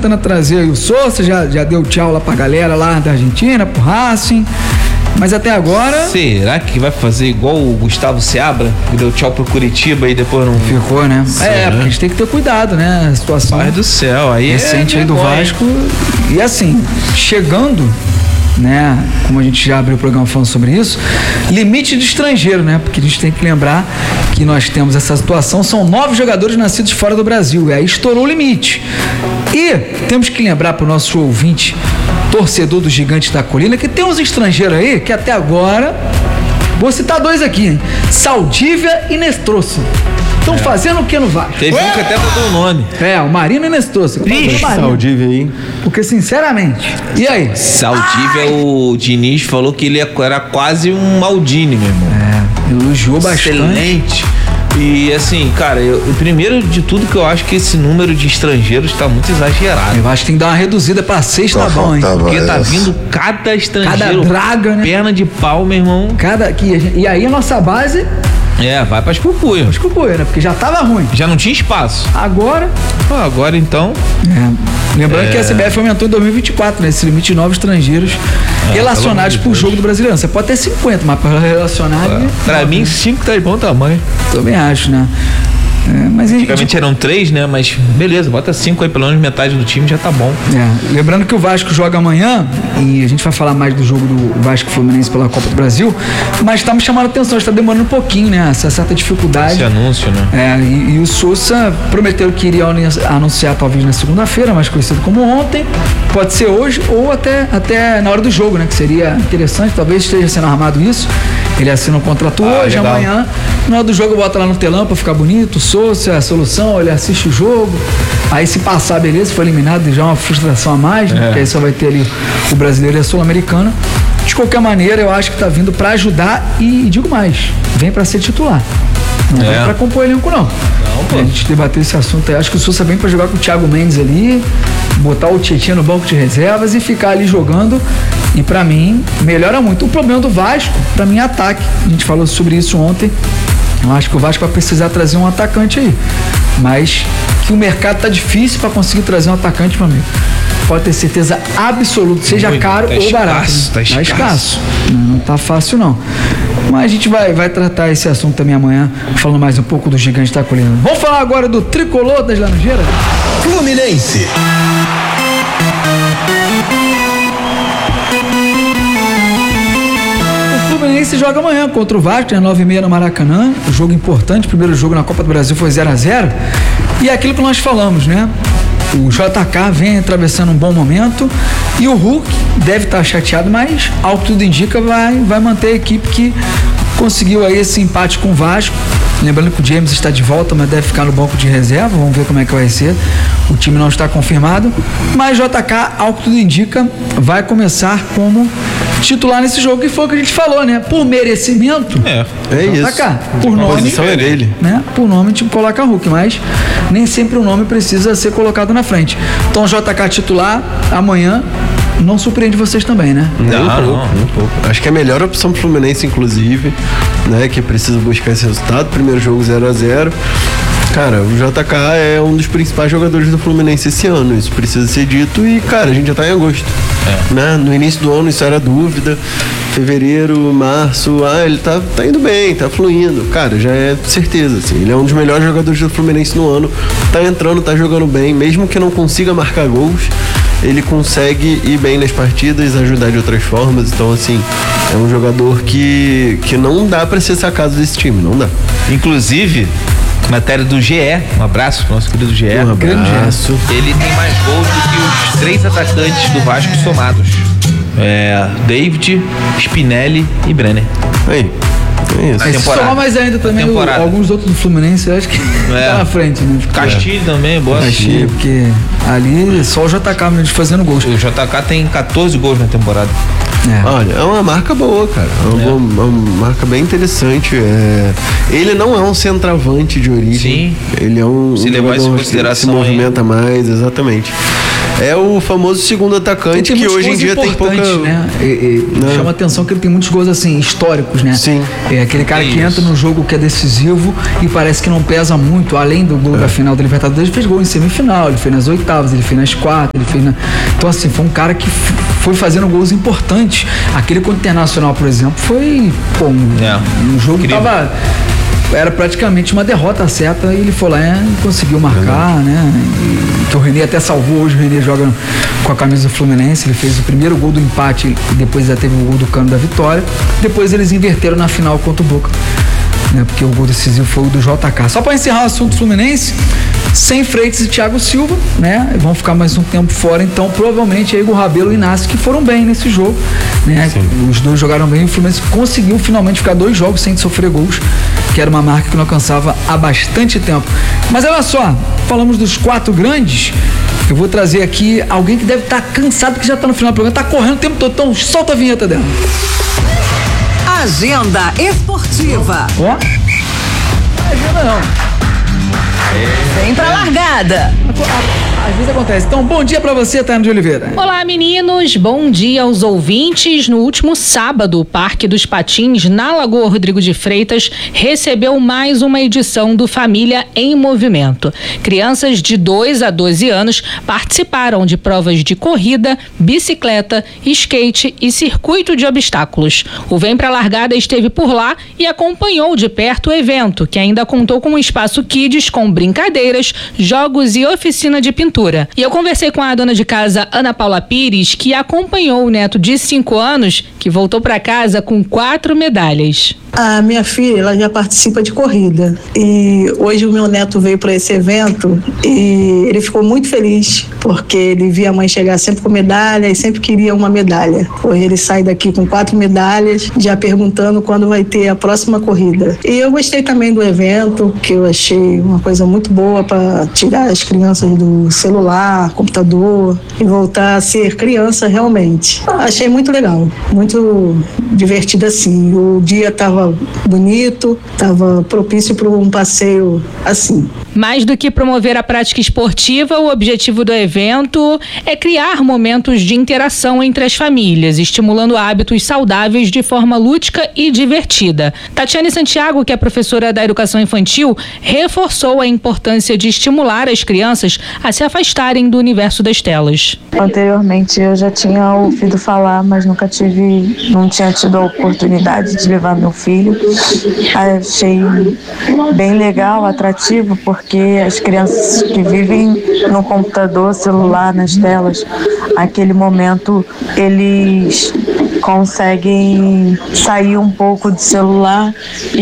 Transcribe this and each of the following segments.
tentando trazer aí o Sousa, já deu tchau lá pra galera lá da Argentina, pro Racing. Mas até agora... Será que vai fazer igual o Gustavo Seabra, que deu tchau pro Curitiba e depois não... Ficou, né? Porque a gente tem que ter cuidado, né? A situação... Pai do céu, aí recente aí do Vasco. E assim, chegando, né? Como a gente já abriu o programa falando sobre isso, limite de estrangeiro, né? Porque a gente tem que lembrar que nós temos essa situação, são 9 jogadores nascidos fora do Brasil, e aí estourou o limite. E temos que lembrar para o nosso ouvinte, torcedor do Gigante da Colina, que tem uns estrangeiros aí que até agora, vou citar 2 aqui, hein? Saldívia e Nestroso. Estão fazendo o que no Vasco? Teve um que até mudou o nome. O Marino e Nestroso. Saldívia aí. Porque, sinceramente, e aí? Saldívia, o Diniz falou que ele era quase um Maldini, meu irmão. Elogiou bastante. Excelente. E assim, cara, primeiro de tudo que eu acho que esse número de estrangeiros tá muito exagerado. Eu acho que tem que dar uma reduzida pra 6, tá bom, hein? Porque tá vindo cada estrangeiro. Cada draga, né? Perna de pau, meu irmão. E aí a nossa base... vai pra Escupuia. Né? Porque já tava ruim. Já não tinha espaço. Agora então... Lembrando que a CBF aumentou em 2024, né? Esse limite de 9 estrangeiros relacionados pro jogo do Brasileirão. Você pode ter 50, mas para relacionar... Pra mim, 5 tá de bom tamanho. Também acho, né? Mas antigamente eram 3, né? Mas beleza, bota 5 aí, pelo menos metade do time já tá bom. Lembrando que o Vasco joga amanhã, e a gente vai falar mais do jogo do Vasco Fluminense pela Copa do Brasil, mas tá me chamando a atenção, está demorando um pouquinho, né? Essa certa dificuldade. Esse anúncio, né? E o Sousa prometeu que iria anunciar talvez na segunda-feira, mais conhecido como ontem. Pode ser hoje ou até na hora do jogo, né? Que seria interessante, talvez esteja sendo armado isso. Ele assina um contrato hoje, legal. Amanhã, na hora do jogo, bota lá no telão pra ficar bonito, Sousa, a solução, ele assiste o jogo. Aí se passar, beleza, foi eliminado, já é uma frustração a mais, né? Porque aí só vai ter ali o brasileiro e a sul-americana. De qualquer maneira, eu acho que tá vindo pra ajudar e digo mais, vem pra ser titular. Não vem pra compor elenco, não. A gente debateu esse assunto aí. Acho que o Sousa vem pra jogar com o Thiago Mendes ali, botar o Tietchan no banco de reservas e ficar ali jogando. E pra mim, melhora muito. O problema do Vasco, pra mim, é ataque. A gente falou sobre isso ontem. Eu acho que o Vasco vai precisar trazer um atacante aí. Mas que o mercado tá difícil pra conseguir trazer um atacante, meu amigo. Pode ter certeza absoluta, seja muito, caro ou barato. Tá escasso. Não tá fácil, não. Mas a gente vai tratar esse assunto também amanhã, falando mais um pouco do Gigante da Colina. Vamos falar agora do tricolor das Laranjeiras? Fluminense. O Fluminense joga amanhã contra o Vasco, às 9h30 no Maracanã. Um jogo importante, o primeiro jogo na Copa do Brasil foi 0-0. E é aquilo que nós falamos, né? O JK vem atravessando um bom momento e o Hulk deve estar chateado, mas ao que tudo indica vai manter a equipe que conseguiu aí esse empate com o Vasco. Lembrando que o James está de volta, mas deve ficar no banco de reserva. Vamos ver como é que vai ser. O time não está confirmado, mas JK, ao que tudo indica, vai começar como titular nesse jogo, que foi o que a gente falou, né? Por merecimento, é JK. Isso. Por nome, a posição é dele, né? Por nome, tipo, coloca Hulk, mas nem sempre o nome precisa ser colocado na frente. Então, JK titular amanhã. Não surpreende vocês também, né? Não. Acho que é a melhor opção pro Fluminense, inclusive, né? Que precisa buscar esse resultado. Primeiro jogo 0-0. Cara, o JK é um dos principais jogadores do Fluminense esse ano. Isso precisa ser dito e, cara, a gente já tá em agosto. Né? No início do ano isso era dúvida. Fevereiro, março, ele tá indo bem, tá fluindo. Cara, já é certeza, assim. Ele é um dos melhores jogadores do Fluminense no ano. Tá entrando, tá jogando bem. Mesmo que não consiga marcar gols, ele consegue ir bem nas partidas, ajudar de outras formas. Então, assim, é um jogador que não dá pra ser sacado desse time, não dá. Inclusive, matéria do GE, um abraço pro nosso querido GE. Um abraço. Ele tem mais gols do que os 3 atacantes do Vasco somados. David, Spinelli e Brenner. Aí. É isso. Aí se somar mais ainda também alguns outros do Fluminense, eu acho que tá na frente, né? Castilho também, boa. Castilho, porque ali só o JK mesmo fazendo gols. O JK tem 14 gols na temporada. Olha, é uma marca boa, cara. Uma marca bem interessante. Ele não é um centroavante de origem. Sim. Ele é um se levar isso em consideração, que se movimenta mais, exatamente. É o famoso segundo atacante que hoje em dia tem pouca... né? Chama a atenção que ele tem muitos gols assim, históricos, né? Sim. É aquele cara que entra no jogo que é decisivo e parece que não pesa muito, além do gol da final da Libertadores, ele fez gol em semifinal, ele fez nas oitavas, ele fez nas quartas, ele fez na... Então assim, foi um cara que foi fazendo gols importantes. Aquele contra o Internacional, por exemplo, foi um jogo que era praticamente uma derrota certa e ele foi lá e conseguiu marcar, né? E que o René até salvou hoje. O René joga com a camisa do Fluminense, ele fez o primeiro gol do empate e depois já teve o gol do Cano da vitória. Depois eles inverteram na final contra o Boca, né? Porque o gol decisivo foi o do JK. Só para encerrar o assunto Fluminense, sem Freitas e Thiago Silva, né? Vão ficar mais um tempo fora, então provavelmente Igor Rabelo e Inácio que foram bem nesse jogo, né? Sim. Os dois jogaram bem, o Fluminense conseguiu finalmente ficar 2 jogos sem sofrer gols, que era uma marca que não alcançava há bastante tempo. Mas olha só, falamos dos 4 grandes, eu vou trazer aqui alguém que deve estar cansado, que já está no final do programa, está correndo o tempo todo, então solta a vinheta dela. Agenda esportiva. Ó, agenda não. Vem pra largada. Às vezes acontece. Então, bom dia pra você, Tânia de Oliveira. Olá, meninos. Bom dia aos ouvintes. No último sábado, o Parque dos Patins, na Lagoa Rodrigo de Freitas, recebeu mais uma edição do Família em Movimento. Crianças de 2 a 12 anos participaram de provas de corrida, bicicleta, skate e circuito de obstáculos. O Vem Pra Largada esteve por lá e acompanhou de perto o evento, que ainda contou com um espaço kids com brincadeiras, jogos e oficina de pintura. E eu conversei com a dona de casa Ana Paula Pires, que acompanhou o neto de 5 anos, que voltou para casa com 4 medalhas. A minha filha, ela já participa de corrida e hoje o meu neto veio para esse evento e ele ficou muito feliz porque ele via a mãe chegar sempre com medalha e sempre queria uma medalha. Hoje ele sai daqui com 4 medalhas, já perguntando quando vai ter a próxima corrida. E eu gostei também do evento, que eu achei uma coisa muito boa para tirar as crianças do celular, computador e voltar a ser criança realmente. Achei muito legal, muito divertido assim. O dia estava bonito, estava propício para um passeio assim. Mais do que promover a prática esportiva, o objetivo do evento é criar momentos de interação entre as famílias, estimulando hábitos saudáveis de forma lúdica e divertida. Tatiane Santiago, que é professora da educação infantil, reforçou a importância de estimular as crianças a se afastarem do universo das telas. Anteriormente eu já tinha ouvido falar, mas não tinha tido a oportunidade de levar meu filho. Achei bem legal, atrativo, porque as crianças que vivem no computador, celular, nas telas, naquele momento eles conseguem sair um pouco do celular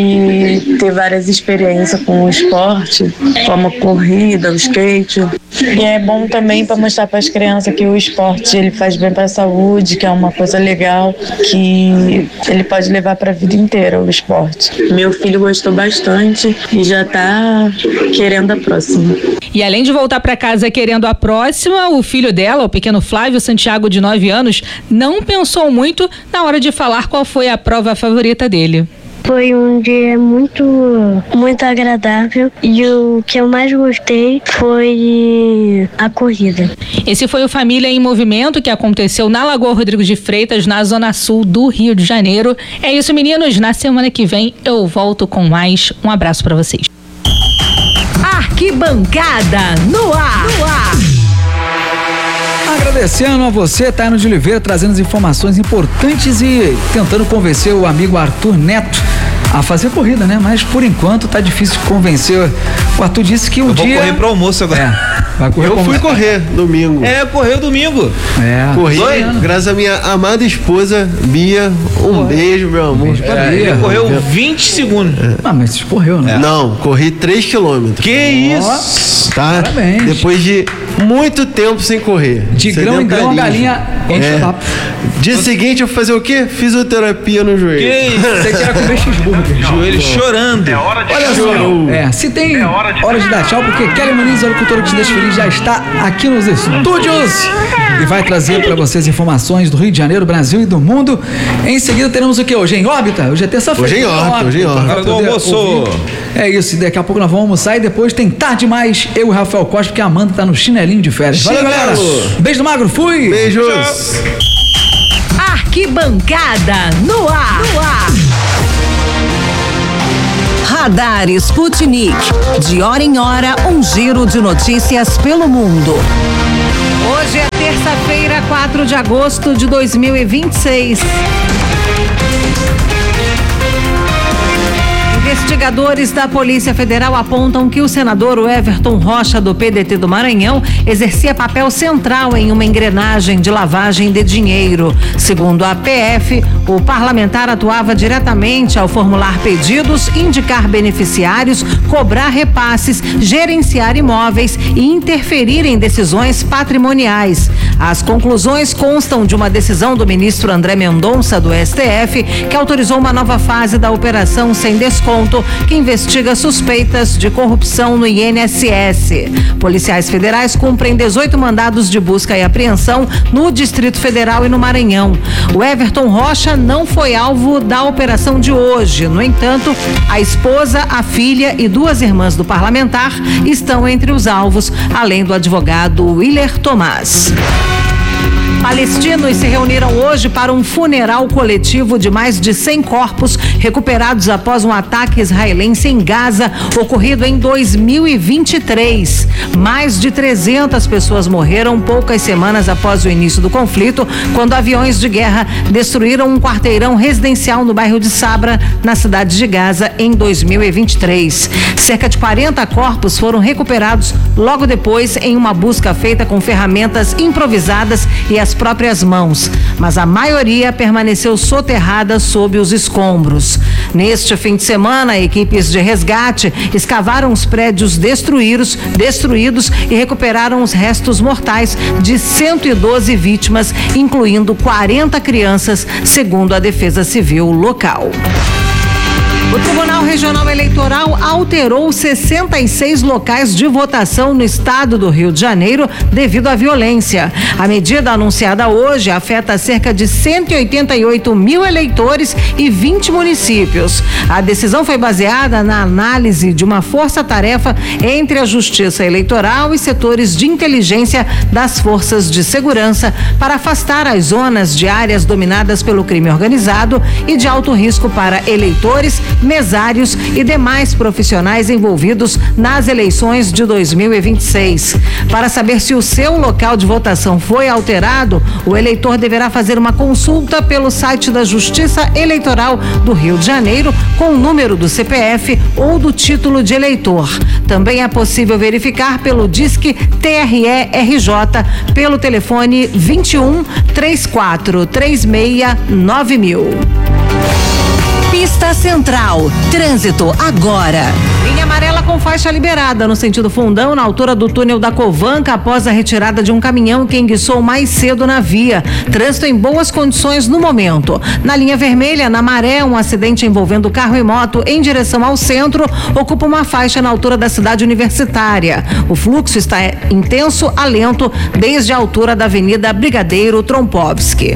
e ter várias experiências com o esporte, como a corrida, o skate. E é bom também para mostrar para as crianças que o esporte ele faz bem para a saúde, que é uma coisa legal, que ele pode levar para a vida inteira o esporte. Meu filho gostou bastante e já está querendo a próxima. E além de voltar para casa querendo a próxima, o filho dela, o pequeno Flávio Santiago, de 9 anos, não pensou muito na hora de falar qual foi a prova favorita dele. Foi um dia muito agradável e o que eu mais gostei foi a corrida. Esse foi o Família em Movimento, que aconteceu na Lagoa Rodrigo de Freitas, na zona sul do Rio de Janeiro. É isso, meninos. Na semana que vem eu volto com mais. Um abraço para vocês. Arquibancada no ar. Agradecendo a você, Tânia de Oliveira, trazendo as informações importantes e tentando convencer o amigo Arthur Neto a fazer corrida, né? Mas por enquanto tá difícil de convencer. O Arthur disse que um dia... Eu vou correr pro almoço agora. Vai correr Eu fui correr domingo. Correu domingo. Corri, graças à minha amada esposa, Bia. Beijo, meu amor. Ele correu 20 segundos. Mas correu, né? Não, corri 3 quilômetros. Que isso? Tá? Parabéns. Depois de muito tempo sem correr. De grão em grão, a galinha enche o papo. Dia seguinte eu fui fazer o quê? Fisioterapia no joelho. Que isso? Você quer comer cheeseburger. Joelho chorando. Olha só, se tem hora de dar tchau, porque Kelly Muniz, a locutora que te deixa feliz, já está aqui nos estúdios e vai trazer para vocês informações do Rio de Janeiro, Brasil e do mundo. Em seguida teremos o que hoje? Em órbita? Hoje é terça-feira. Hoje em órbita. Hora do almoço. É isso, e daqui a pouco nós vamos almoçar e depois tem tarde demais, eu e o Rafael Costa, porque a Amanda tá no chinelinho chinelinho de férias. Valeu, galera. Beijo do Magro, fui. Beijos. Arquibancada no ar. Radar Sputnik. De hora em hora, um giro de notícias pelo mundo. Hoje é terça-feira, 4 de agosto de 2026. Investigadores da Polícia Federal apontam que o senador Everton Rocha, do PDT do Maranhão, exercia papel central em uma engrenagem de lavagem de dinheiro. Segundo a PF, o parlamentar atuava diretamente ao formular pedidos, indicar beneficiários, cobrar repasses, gerenciar imóveis e interferir em decisões patrimoniais. As conclusões constam de uma decisão do ministro André Mendonça, do STF, que autorizou uma nova fase da operação sem desconto, que investiga suspeitas de corrupção no INSS. Policiais federais cumprem 18 mandados de busca e apreensão no Distrito Federal e no Maranhão. O Everton Rocha não foi alvo da operação de hoje. No entanto, a esposa, a filha e 2 irmãs do parlamentar estão entre os alvos, além do advogado Willer Tomás. Palestinos se reuniram hoje para um funeral coletivo de mais de 100 corpos recuperados após um ataque israelense em Gaza ocorrido em 2023. Mais de 300 pessoas morreram poucas semanas após o início do conflito, quando aviões de guerra destruíram um quarteirão residencial no bairro de Sabra, na cidade de Gaza, em 2023. Cerca de 40 corpos foram recuperados logo depois em uma busca feita com ferramentas improvisadas e as próprias mãos, mas a maioria permaneceu soterrada sob os escombros. Neste fim de semana, equipes de resgate escavaram os prédios destruídos e recuperaram os restos mortais de 112 vítimas, incluindo 40 crianças, segundo a Defesa Civil local. O Tribunal Regional Eleitoral alterou 66 locais de votação no estado do Rio de Janeiro devido à violência. A medida anunciada hoje afeta cerca de 188 mil eleitores e 20 municípios. A decisão foi baseada na análise de uma força-tarefa entre a Justiça Eleitoral e setores de inteligência das forças de segurança para afastar as zonas de áreas dominadas pelo crime organizado e de alto risco para eleitores, mesários e demais profissionais envolvidos nas eleições de 2026. Para saber se o seu local de votação foi alterado, o eleitor deverá fazer uma consulta pelo site da Justiça Eleitoral do Rio de Janeiro com o número do CPF ou do título de eleitor. Também é possível verificar pelo Disque TRE-RJ pelo telefone 21 34 36 9000. Pista Central. Trânsito agora. Linha amarela com faixa liberada no sentido Fundão, na altura do túnel da Covanca, após a retirada de um caminhão que enguiçou mais cedo na via. Trânsito em boas condições no momento. Na linha vermelha, na Maré, um acidente envolvendo carro e moto em direção ao centro ocupa uma faixa na altura da cidade universitária. O fluxo está intenso a lento desde a altura da Avenida Brigadeiro Trompovski.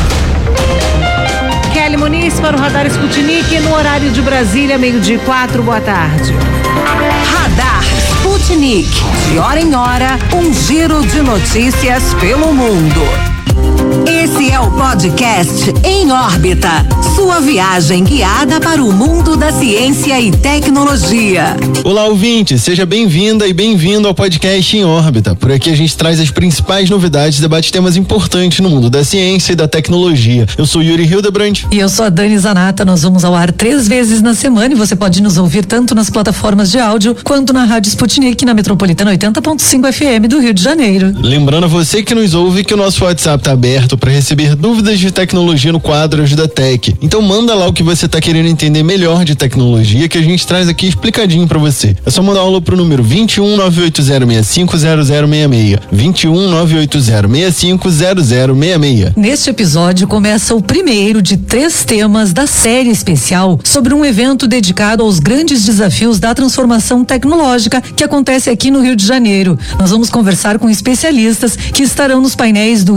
Kelly Muniz para o Radar Sputnik no horário de Brasília, 12:04. Boa tarde. Radar Sputnik. De hora em hora, um giro de notícias pelo mundo. Esse é o podcast Em Órbita, sua viagem guiada para o mundo da ciência e tecnologia. Olá, ouvinte, seja bem-vinda e bem-vindo ao podcast Em Órbita. Por aqui a gente traz as principais novidades e debate temas importantes no mundo da ciência e da tecnologia. Eu sou Yuri Hildebrand. E eu sou a Dani Zanata. Nós vamos ao ar 3 vezes na semana e você pode nos ouvir tanto nas plataformas de áudio quanto na Rádio Sputnik, na Metropolitana 80.5 FM do Rio de Janeiro. Lembrando a você que nos ouve que o nosso WhatsApp está aberto para receber dúvidas de tecnologia no quadro Ajuda Tech. Então manda lá o que você está querendo entender melhor de tecnologia, que a gente traz aqui explicadinho para você. É só mandar um alô pro número 21 98065 0066. 21 98065 0066. Neste episódio começa o primeiro de 3 temas da série especial sobre um evento dedicado aos grandes desafios da transformação tecnológica que acontece aqui no Rio de Janeiro. Nós vamos conversar com especialistas que estarão nos painéis do Rio Innovation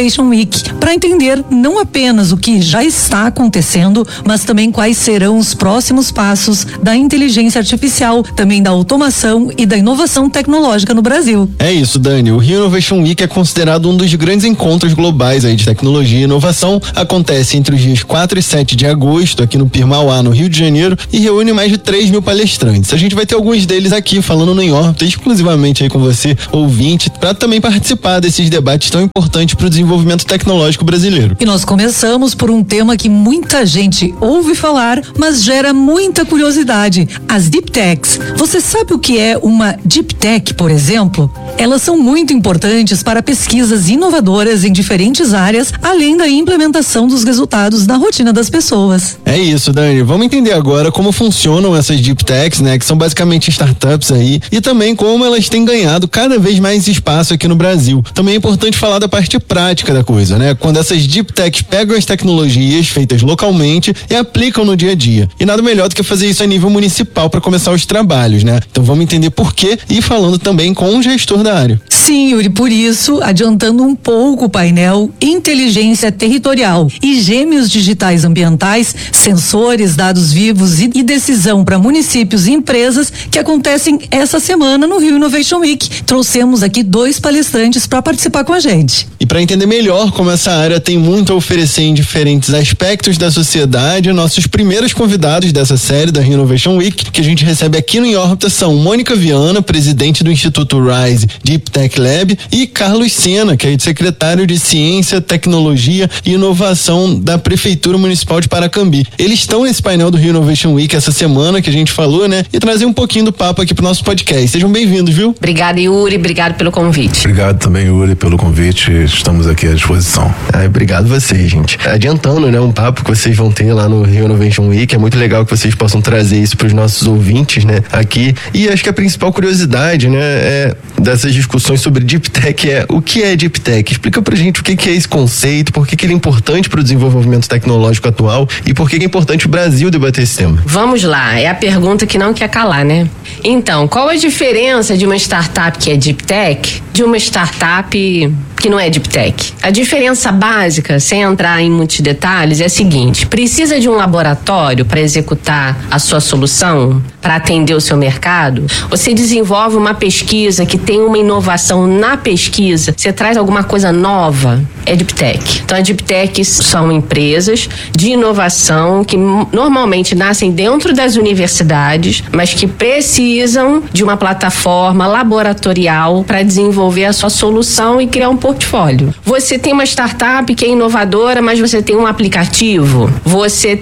Innovation Week, para entender não apenas o que já está acontecendo, mas também quais serão os próximos passos da inteligência artificial, também da automação e da inovação tecnológica no Brasil. É isso, Dani. O Rio Innovation Week é considerado um dos grandes encontros globais aí de tecnologia e inovação. Acontece entre os dias 4 e 7 de agosto aqui no Pier Mauá, no Rio de Janeiro, e reúne mais de 3 mil palestrantes. A gente vai ter alguns deles aqui falando no Em Órbita, exclusivamente aí com você, ouvinte, para também participar desses debates tão importantes para o desenvolvimento tecnológico brasileiro. E nós começamos por um tema que muita gente ouve falar, mas gera muita curiosidade: as Deep Techs. Você sabe o que é uma Deep Tech, por exemplo? Elas são muito importantes para pesquisas inovadoras em diferentes áreas, além da implementação dos resultados na rotina das pessoas. É isso, Dani. Vamos entender agora como funcionam essas Deep Techs, né? Que são basicamente startups aí, e também como elas têm ganhado cada vez mais espaço aqui no Brasil. Também é importante falar da parte prática da coisa, né? Quando essas Deep Techs pegam as tecnologias feitas localmente e aplicam no dia a dia. E nada melhor do que fazer isso a nível municipal para começar os trabalhos, né? Então vamos entender por quê e falando também com o gestor da área. Sim, Yuri, por isso, adiantando um pouco o painel Inteligência Territorial e Gêmeos Digitais Ambientais, sensores, dados vivos e decisão para municípios e empresas, que acontecem essa semana no Rio Innovation Week. Trouxemos aqui 2 palestrantes para participar com a gente. E para entender melhor como essa área tem muito a oferecer em diferentes aspectos da sociedade, nossos primeiros convidados dessa série da Rio Innovation Week, que a gente recebe aqui no Em Órbita, são Mônica Viana, presidente do Instituto Rise Deep Tech Lab, e Carlos Sena, que é secretário de Ciência, Tecnologia e Inovação da Prefeitura Municipal de Paracambi. Eles estão nesse painel do Rio Innovation Week essa semana que a gente falou, né? E trazer um pouquinho do papo aqui pro nosso podcast. Sejam bem-vindos, viu? Obrigada, Yuri. Obrigado pelo convite. Obrigado também, Yuri, pelo convite. Estamos aqui à disposição. Obrigado vocês, gente. Adiantando, né, um papo que vocês vão ter lá no Rio Innovation Week. É muito legal que vocês possam trazer isso pros nossos ouvintes, né, aqui. E acho que a principal curiosidade, né, dessas discussões sobre Deep Tech é o que é Deep Tech? Explica pra gente o que é esse conceito, por que ele é importante para o desenvolvimento tecnológico atual e por que é importante o Brasil debater esse tema. Vamos lá, é a pergunta que não quer calar, né? Então, qual a diferença de uma startup que é Deep Tech de uma startup que não é Deep Tech? A diferença básica, sem entrar em muitos detalhes, é a seguinte: precisa de um laboratório para executar a sua solução, para atender o seu mercado? Você desenvolve uma pesquisa que tem uma inovação na pesquisa, você traz alguma coisa nova, é Deep Tech. Então, a Deep Tech são empresas de inovação que normalmente nascem dentro das universidades, mas que precisam de uma plataforma laboratorial para desenvolver a sua solução e criar um portfólio. Você tem uma startup que é inovadora, mas você tem um aplicativo, você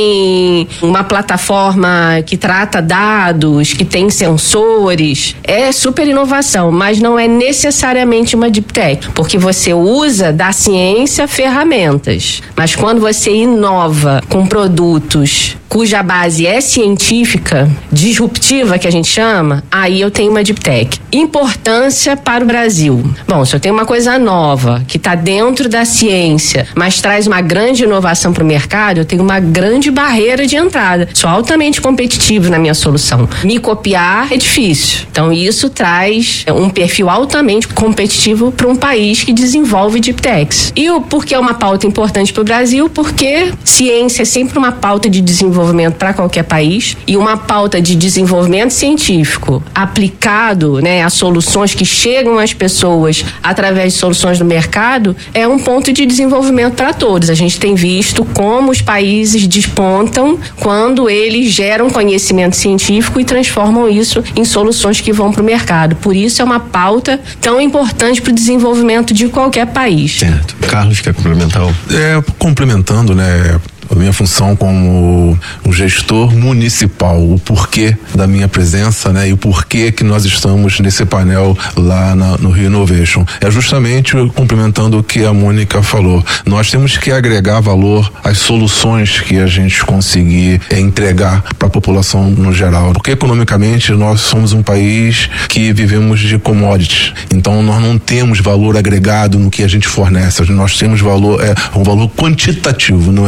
tem uma plataforma que trata dados, que tem sensores, é super inovação, mas não é necessariamente uma Deep Tech, porque você usa da ciência ferramentas, mas quando você inova com produtos cuja base é científica, disruptiva, que a gente chama, aí eu tenho uma Deep Tech. Importância para o Brasil. Bom, se eu tenho uma coisa nova, que está dentro da ciência, mas traz uma grande inovação para o mercado, eu tenho uma grande barreira de entrada. Sou altamente competitivo na minha solução. Me copiar é difícil. Então, isso traz um perfil altamente competitivo para um país que desenvolve Deep Techs. E por que é uma pauta importante para o Brasil? Porque ciência é sempre uma pauta de desenvolvimento para qualquer país, e uma pauta de desenvolvimento científico aplicado, né, a soluções que chegam às pessoas através de soluções do mercado é um ponto de desenvolvimento para todos. A gente tem visto como os países despontam quando eles geram conhecimento científico e transformam isso em soluções que vão para o mercado. Por isso é uma pauta tão importante para o desenvolvimento de qualquer país. Certo. Carlos, quer complementar? Complementando, né, a minha função como um gestor municipal, o porquê da minha presença, né, e o porquê que nós estamos nesse painel lá no Rio Innovation. É justamente complementando o que a Mônica falou. Nós temos que agregar valor às soluções que a gente conseguir entregar para a população no geral. Porque economicamente nós somos um país que vivemos de commodities. Então nós não temos valor agregado no que a gente fornece. Nós temos valor, um valor quantitativo, não é um valor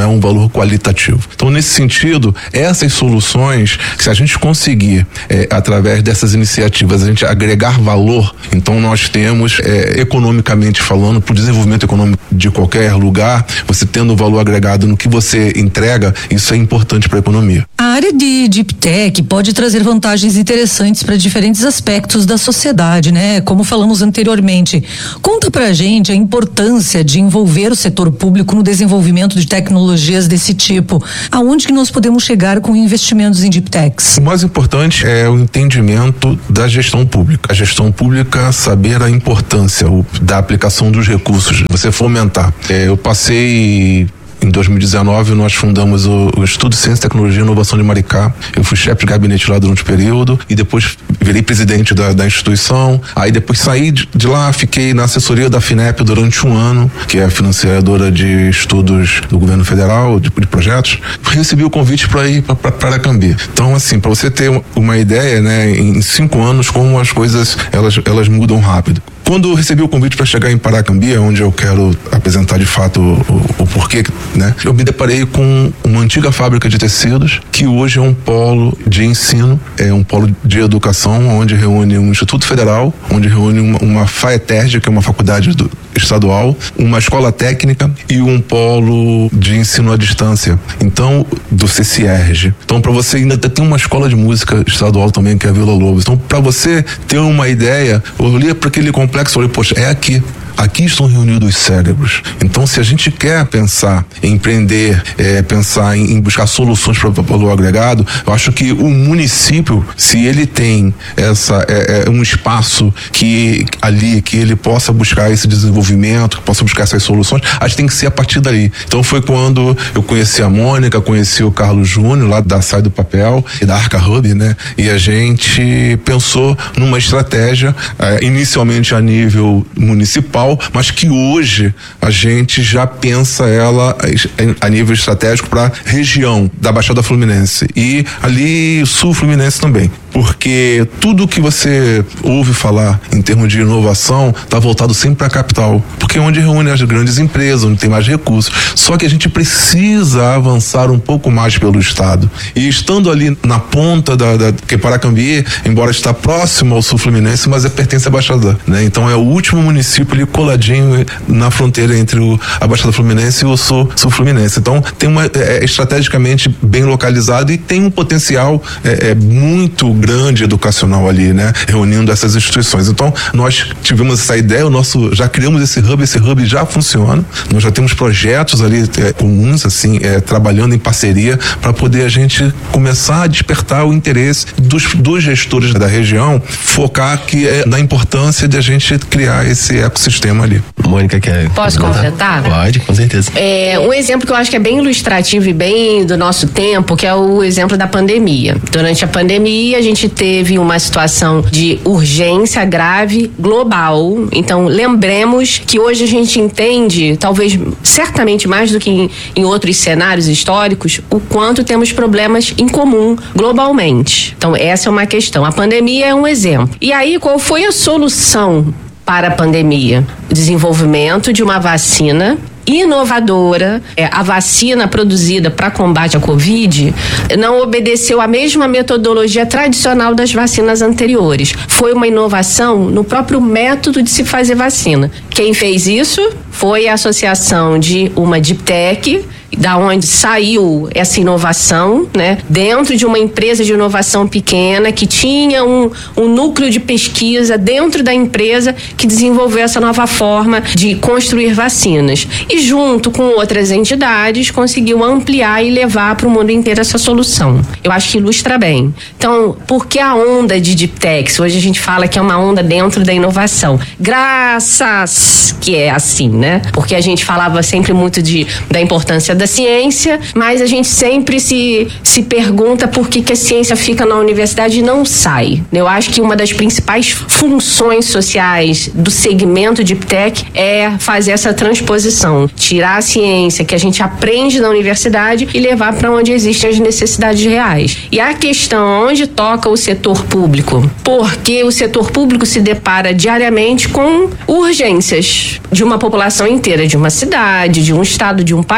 valor qualitativo. Então, nesse sentido, essas soluções, se a gente conseguir, através dessas iniciativas, a gente agregar valor, então nós temos, economicamente falando, para o desenvolvimento econômico de qualquer lugar, você tendo valor agregado no que você entrega, isso é importante para a economia. A área de Deep Tech pode trazer vantagens interessantes para diferentes aspectos da sociedade, né? Como falamos anteriormente. Conta pra gente a importância de envolver o setor público no desenvolvimento de tecnologias desse tipo. Aonde que nós podemos chegar com investimentos em Deep Techs? O mais importante é o entendimento da gestão pública. A gestão pública saber a importância da aplicação dos recursos, você fomentar. Eu passei... Em 2019, nós fundamos o Instituto de Ciência, Tecnologia e Inovação de Maricá. Eu fui chefe de gabinete lá durante o período e depois virei presidente da instituição. Aí depois saí de lá, fiquei na assessoria da FINEP durante um ano, que é a financiadora de estudos do governo federal, de projetos. Recebi o convite para ir para Paracambi. Então, assim, para você ter uma ideia, né, em 5 anos, como as coisas elas mudam rápido. Quando eu recebi o convite para chegar em Paracambi, onde eu quero apresentar de fato o porquê, né? Eu me deparei com uma antiga fábrica de tecidos, que hoje é um polo de ensino, é um polo de educação, onde reúne um Instituto Federal, onde reúne uma FAETERJ, que é uma faculdade estadual, uma escola técnica e um polo de ensino à distância. Então, do CCIERJ. Então, para você ainda tem uma escola de música estadual também, que é a Vila Lobos. Então, para você ter uma ideia, eu olhei para aquele complexo e falei, poxa, é aqui. Aqui estão reunidos os cérebros. Então, se a gente quer pensar em empreender, pensar em buscar soluções para o valor agregado, eu acho que o município, se ele tem um espaço que ele possa buscar esse desenvolvimento, possa buscar essas soluções, acho que tem que ser a partir daí. Então, foi quando eu conheci a Mônica, conheci o Carlos Júnior, lá da Sai do Papel e da Arca Hub, né? E a gente pensou numa estratégia, inicialmente a nível municipal, mas que hoje a gente já pensa ela a nível estratégico para a região da Baixada Fluminense e ali Sul Fluminense também. Porque tudo que você ouve falar em termos de inovação está voltado sempre para a capital, porque é onde reúne as grandes empresas, onde tem mais recursos. Só que a gente precisa avançar um pouco mais pelo estado. E estando ali na ponta que Paracambi, embora está próximo ao Sul Fluminense, mas pertence à Baixada, né? Então é o último município ali coladinho na fronteira entre a Baixada Fluminense e o Sul Fluminense. Então tem estrategicamente bem localizado e tem um potencial muito grande educacional ali, né? Reunindo essas instituições. Então, nós tivemos essa ideia, já criamos esse hub já funciona, nós já temos projetos ali comuns, assim, trabalhando em parceria para poder a gente começar a despertar o interesse dos gestores da região, focar na importância de a gente criar esse ecossistema ali. Mônica, quer Posso completar? Pode, com certeza. Um exemplo que eu acho que é bem ilustrativo e bem do nosso tempo, que é o exemplo da pandemia. Durante a pandemia, a gente teve uma situação de urgência grave global. Então, lembremos que hoje a gente entende, talvez certamente mais do que em outros cenários históricos, o quanto temos problemas em comum globalmente. Então, essa é uma questão. A pandemia é um exemplo. E aí, qual foi a solução para a pandemia? O desenvolvimento de uma vacina inovadora. A vacina produzida para combate à Covid não obedeceu à mesma metodologia tradicional das vacinas anteriores. Foi uma inovação no próprio método de se fazer vacina. Quem fez isso foi a associação de uma Deep Tech, da onde saiu essa inovação, né? Dentro de uma empresa de inovação pequena que tinha um núcleo de pesquisa dentro da empresa que desenvolveu essa nova forma de construir vacinas. E junto com outras entidades conseguiu ampliar e levar para o mundo inteiro essa solução. Eu acho que ilustra bem. Então, por que a onda de Deep Techs? Hoje a gente fala que é uma onda dentro da inovação. Graças que é assim, né? Porque a gente falava sempre muito da importância da ciência, mas a gente sempre se pergunta por que a ciência fica na universidade e não sai. Eu acho que uma das principais funções sociais do segmento de Deep Tech é fazer essa transposição, tirar a ciência que a gente aprende na universidade e levar para onde existem as necessidades reais. E a questão onde toca o setor público, porque o setor público se depara diariamente com urgências de uma população inteira, de uma cidade, de um estado, de um país, e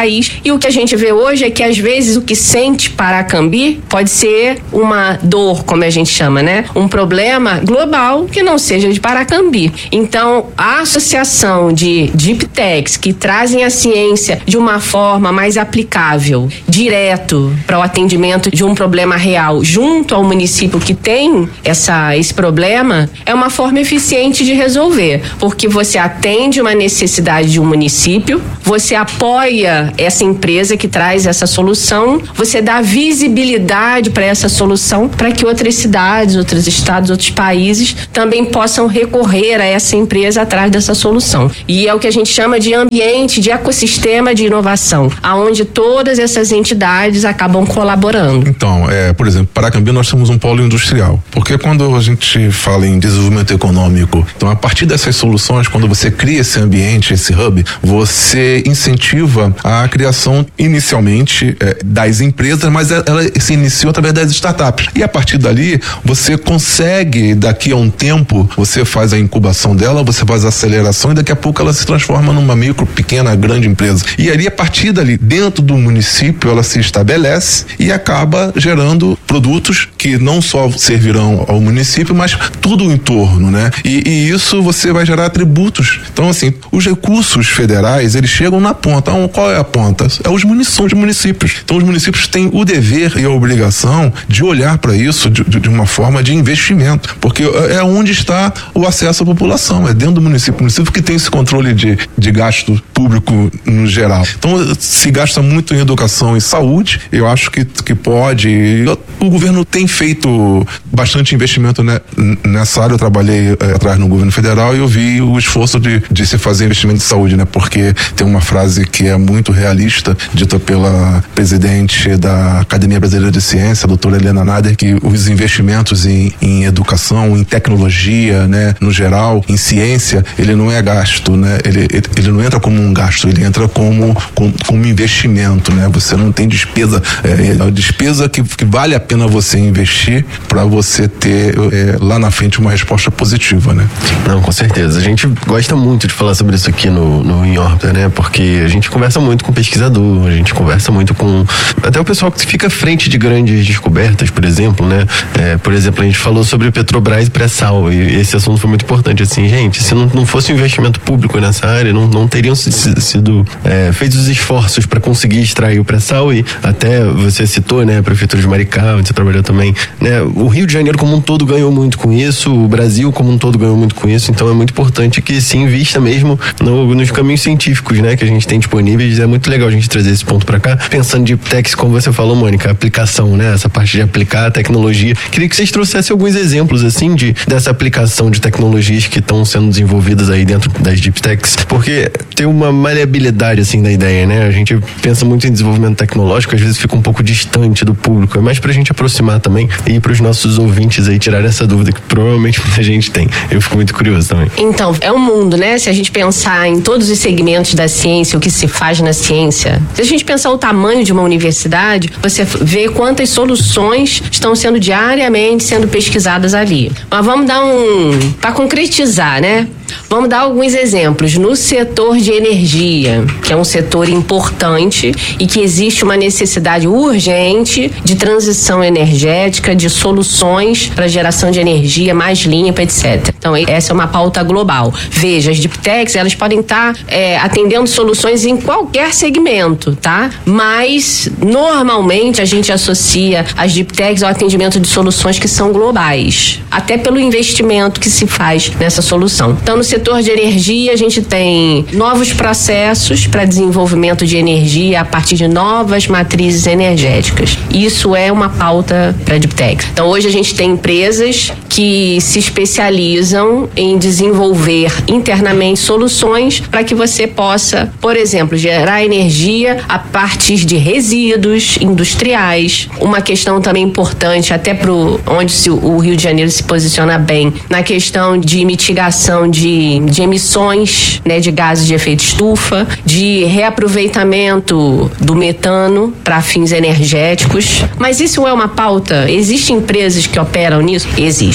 E o que a gente vê hoje é que às vezes o que sente Paracambi pode ser uma dor, como a gente chama, né? Um problema global que não seja de Paracambi. Então, a associação de Deep Techs que trazem a ciência de uma forma mais aplicável, direto para o atendimento de um problema real, junto ao município que tem esse problema, é uma forma eficiente de resolver, porque você atende uma necessidade de um município, você apoia essa empresa que traz essa solução, você dá visibilidade para essa solução, para que outras cidades, outros estados, outros países também possam recorrer a essa empresa atrás dessa solução. E é o que a gente chama de ambiente, de ecossistema de inovação, aonde todas essas entidades acabam colaborando. Então, por exemplo, Paracambi nós temos um polo industrial, porque quando a gente fala em desenvolvimento econômico, então a partir dessas soluções, quando você cria esse ambiente, esse hub, você incentiva a criação inicialmente das empresas, mas ela se iniciou através das startups. E a partir dali, você consegue, daqui a um tempo, você faz a incubação dela, você faz a aceleração e daqui a pouco ela se transforma numa micro, pequena, grande empresa. E ali, a partir dali, dentro do município, ela se estabelece e acaba gerando produtos que não só servirão ao município, mas tudo o entorno, né? E isso você vai gerar tributos. Então, assim, os recursos federais, eles chegam na ponta. Então, qual é a ponta? São os municípios. Então, os municípios têm o dever e a obrigação de olhar para isso de uma forma de investimento, porque é onde está o acesso à população, é dentro do município. O município que tem esse controle de gasto público no geral. Então, se gasta muito em educação e saúde, eu acho que pode. O governo tem feito bastante investimento, né, nessa área. Eu trabalhei atrás no governo federal e eu vi o esforço de se fazer investimento em saúde, né, porque tem uma frase que é muito realista, dita pela presidente da Academia Brasileira de Ciência, a doutora Helena Nader, que os investimentos em educação, em tecnologia, né, no geral, em ciência, ele não é gasto, né, ele não entra como um gasto, ele entra como investimento, né, você não tem despesa, é a despesa que vale a pena você investir para você ter lá na frente uma resposta positiva, né? Não, com certeza. A gente gosta muito de falar sobre isso aqui no Em Órbita, né? Porque a gente conversa muito com pesquisador, a gente conversa muito com até o pessoal que fica à frente de grandes descobertas, por exemplo, né? Por exemplo, a gente falou sobre Petrobras e pré-sal, e esse assunto foi muito importante, assim, gente, se não fosse um investimento público nessa área, não teriam sido feitos os esforços para conseguir extrair o pré-sal, e até você citou, né, a Prefeitura de Maricá, onde você trabalhou também, né? O Rio de Janeiro como um todo ganhou muito com isso, o Brasil como um todo ganhou muito com isso, então é muito importante que se invista mesmo nos caminhos científicos, né, que a gente tem disponíveis. É muito legal a gente trazer esse ponto para cá, pensando de techs, como você falou, Mônica, aplicação, né, essa parte de aplicar a tecnologia. Queria que vocês trouxessem alguns exemplos, assim, dessa aplicação de tecnologias que estão sendo desenvolvidas aí dentro das Deep Techs, porque tem uma maleabilidade, assim, da ideia, né, a gente pensa muito em desenvolvimento tecnológico, às vezes fica um pouco distante do público, é mais pra gente aproximar também e para os nossos ouvintes aí tirar essa dúvida que provavelmente muita gente tem. Eu fico muito curioso também. Então, é um mundo, né? Se a gente pensar em todos os segmentos da ciência, o que se faz na ciência, se a gente pensar o tamanho de uma universidade, você vê quantas soluções estão sendo diariamente sendo pesquisadas ali. Mas vamos dar para concretizar, né? Vamos dar alguns exemplos. No setor de energia, que é um setor importante e que existe uma necessidade urgente de transição energética, de soluções para geração de energia mais limpa, etc. Então, essa é uma pauta global. Veja, as Deep Techs, elas podem estar atendendo soluções em qualquer segmento, tá? Mas, normalmente, a gente associa as Deep Techs ao atendimento de soluções que são globais, até pelo investimento que se faz nessa solução. Então, no setor de energia, a gente tem novos processos para desenvolvimento de energia a partir de novas matrizes energéticas. Isso é uma pauta para a Deep Tech. Então, hoje a gente tem empresas que se especializam em desenvolver internamente soluções para que você possa, por exemplo, gerar energia a partir de resíduos industriais. Uma questão também importante, até para onde o Rio de Janeiro se posiciona bem, na questão de mitigação de emissões, né, de gases de efeito estufa, de reaproveitamento do metano para fins energéticos. Mas isso é uma pauta? Existem empresas que operam nisso? Existe.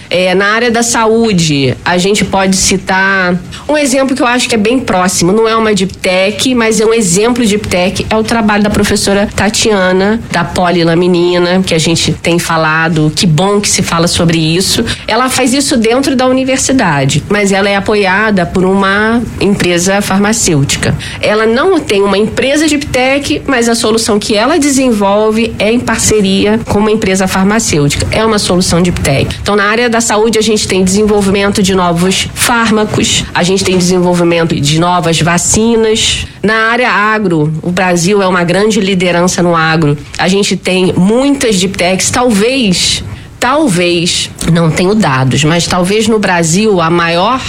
Na área da saúde, a gente pode citar um exemplo que eu acho que é bem próximo, não é uma Deep Tech, mas é um exemplo de Deep Tech, é o trabalho da professora Tatiana, da polilaminina, que a gente tem falado, que bom que se fala sobre isso. Ela faz isso dentro da universidade, mas ela é apoiada por uma empresa farmacêutica. Ela não tem uma empresa Deep Tech, mas a solução que ela desenvolve é em parceria com uma empresa farmacêutica. É uma solução Deep Tech. Então, na área da saúde, a gente tem desenvolvimento de novos fármacos, a gente tem desenvolvimento de novas vacinas. Na área agro, o Brasil é uma grande liderança no agro. A gente tem muitas Deep Techs, talvez, não tenho dados, mas talvez no Brasil o maior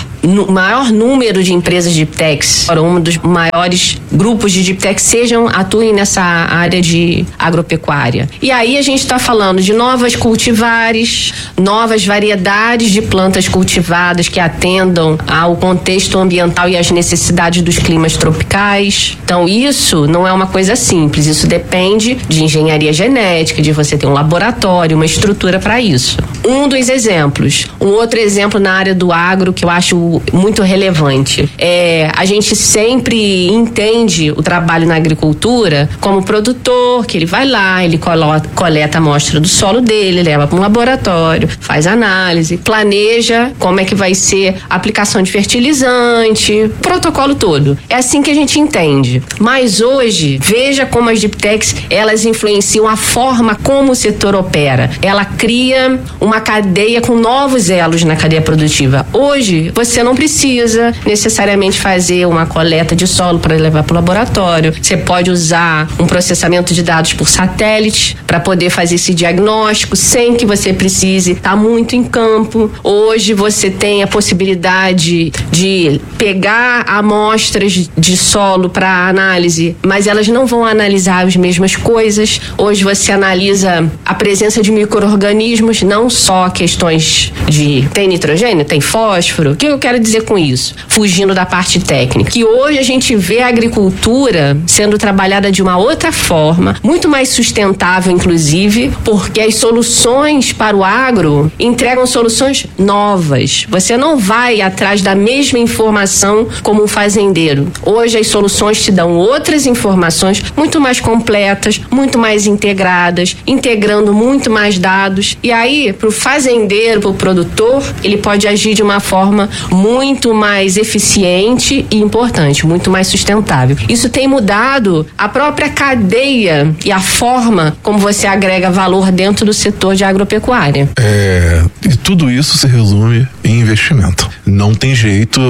número de empresas de Deep Techs, um dos maiores grupos de Deep Techs atuem nessa área de agropecuária. E aí a gente está falando de novas cultivares, novas variedades de plantas cultivadas que atendam ao contexto ambiental e às necessidades dos climas tropicais. Então isso não é uma coisa simples, isso depende de engenharia genética, de você ter um laboratório, uma estrutura para isso. Um dos exemplos. Um outro exemplo na área do agro que eu acho muito relevante. A gente sempre entende o trabalho na agricultura como produtor, que ele vai lá, ele coleta a amostra do solo dele, leva para um laboratório, faz análise, planeja como é que vai ser a aplicação de fertilizante, protocolo todo. É assim que a gente entende. Mas hoje, veja como as Deep Techs, elas influenciam a forma como o setor opera. Ela cria uma cadeia com novos elos na cadeia produtiva. Hoje, você não precisa necessariamente fazer uma coleta de solo para levar para o laboratório. Você pode usar um processamento de dados por satélite para poder fazer esse diagnóstico sem que você precise estar muito em campo. Hoje você tem a possibilidade de pegar amostras de solo para análise, mas elas não vão analisar as mesmas coisas. Hoje você analisa a presença de micro-organismos, não só questões de tem nitrogênio, tem fósforo. O que eu quero dizer com isso? Fugindo da parte técnica. Que hoje a gente vê a agricultura sendo trabalhada de uma outra forma, muito mais sustentável, inclusive, porque as soluções para o agro entregam soluções novas. Você não vai atrás da mesma informação como um fazendeiro. Hoje as soluções te dão outras informações muito mais completas, muito mais integradas, integrando muito mais dados. E aí, para o fazendeiro, para o produtor, ele pode agir de uma forma muito mais eficiente e importante, muito mais sustentável. Isso tem mudado a própria cadeia e a forma como você agrega valor dentro do setor de agropecuária. E tudo isso se resume em investimento. Não tem jeito,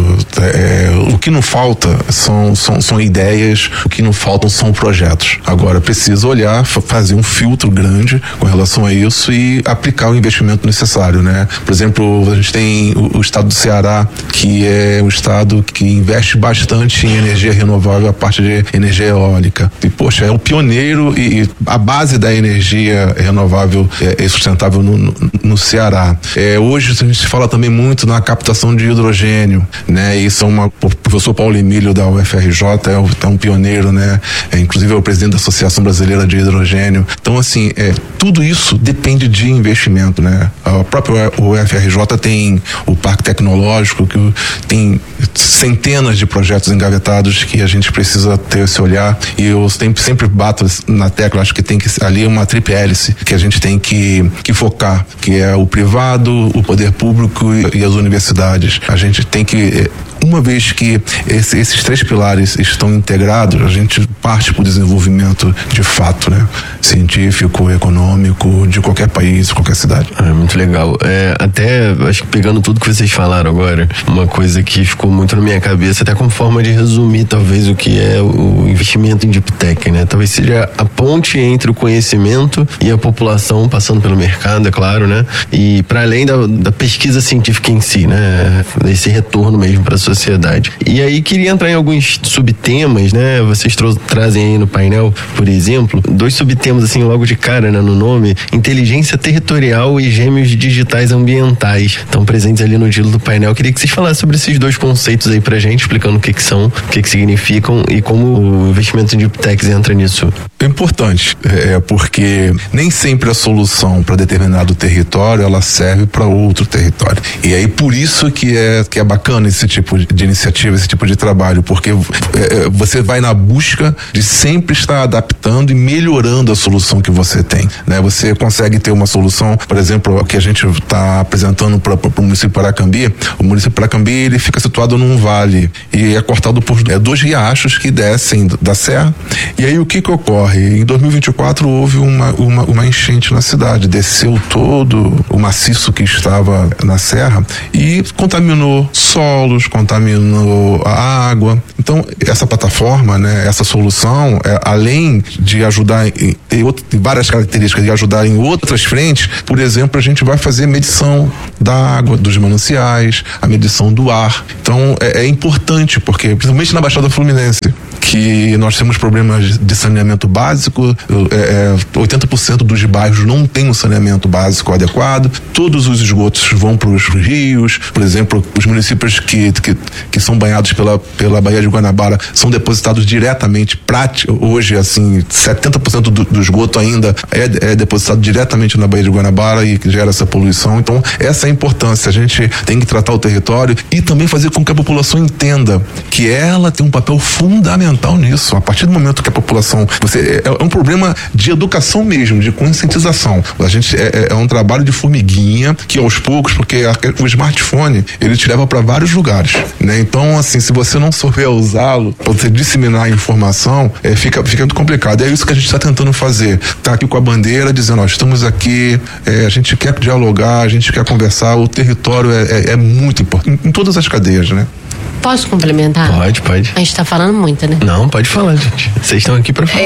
o que não falta são ideias, o que não faltam são projetos. Agora, precisa olhar, fazer um filtro grande com relação a isso e aplicar o investimento necessário, né? Por exemplo, a gente tem o estado do Ceará, que é um estado que investe bastante em energia renovável, a parte de energia eólica. E, poxa, é o pioneiro e a base da energia renovável é sustentável no Ceará. Hoje a gente fala também muito na captação de hidrogênio, né? Isso o professor Paulo Emílio da UFRJ é um pioneiro, né? Inclusive é o presidente da Associação Brasileira de Hidrogênio. Então, assim, tudo isso depende de investimento, né? A própria UFRJ tem o Parque Tecnológico, que tem centenas de projetos engavetados que a gente precisa ter esse olhar, e eu sempre bato na tecla, acho que tem que ali uma tríplice hélice que a gente tem que focar, que é o privado, o poder público e as universidades. A gente tem que, uma vez que esses três pilares estão integrados, a gente parte para o desenvolvimento de fato, né? Científico, econômico, de qualquer país, qualquer cidade. Muito legal. Até, acho que pegando tudo que vocês falaram agora, uma coisa que ficou muito na minha cabeça, até como forma de resumir talvez o que é o investimento em Deep Tech, né? Talvez seja a ponte entre o conhecimento e a população, passando pelo mercado, é claro, né? E para além da pesquisa científica em si, né? Esse retorno mesmo para a sociedade. E aí queria entrar em alguns subtemas, né? Vocês trazem aí no painel, por exemplo, 2 subtemas assim logo de cara, né, no nome: inteligência territorial e gêmeos digitais ambientais. Estão presentes ali no título do painel. Queria que vocês falassem sobre esses 2 conceitos aí pra gente, explicando o que são, o que significam e como o investimento em Deep Techs entra nisso. é importante, porque nem sempre a solução para determinado território ela serve para outro território. E aí por isso que é bacana esse tipo de iniciativa, esse tipo de trabalho, porque você vai na busca de sempre estar adaptando e melhorando a solução que você tem, né? Você consegue ter uma solução, por exemplo, que a gente está apresentando para o município de Paracambi. O município de Paracambi, ele fica situado num vale e é cortado por 2 riachos que descem da serra. E aí o que ocorre? Em 2024 houve uma enchente na cidade, desceu todo o maciço que estava na serra e contaminou solos, contaminou a água. Então essa plataforma, né, essa solução, além de ajudar em várias características, de ajudar em outras frentes, por exemplo, a gente vai fazer medição da água, dos mananciais, a medição do ar. Então é importante, porque principalmente na Baixada Fluminense, que nós temos problemas de saneamento básico, 80% dos bairros não tem um saneamento básico adequado, todos os esgotos vão para os rios, por exemplo, os municípios que são banhados pela Baía de Guanabara são depositados diretamente, hoje assim, 70% do esgoto ainda é depositado diretamente na Baía de Guanabara e gera essa poluição. Então essa é a importância, a gente tem que tratar o território e também fazer com que a população entenda que ela tem um papel fundamental nisso. A partir do momento que a população, é um problema de educação mesmo, de conscientização. A gente é um trabalho de formiguinha que aos poucos, porque o smartphone ele te leva para vários lugares, né? Então assim, se você não souber usá-lo, você disseminar a informação, fica muito complicado. É isso que a gente está tentando fazer. Tá aqui com a bandeira dizendo, estamos aqui, a gente quer dialogar, a gente quer conversar. O território é muito importante em todas as cadeias, né? Posso complementar? Pode. A gente tá falando muito, né? Não, pode falar, gente. Vocês estão aqui para falar.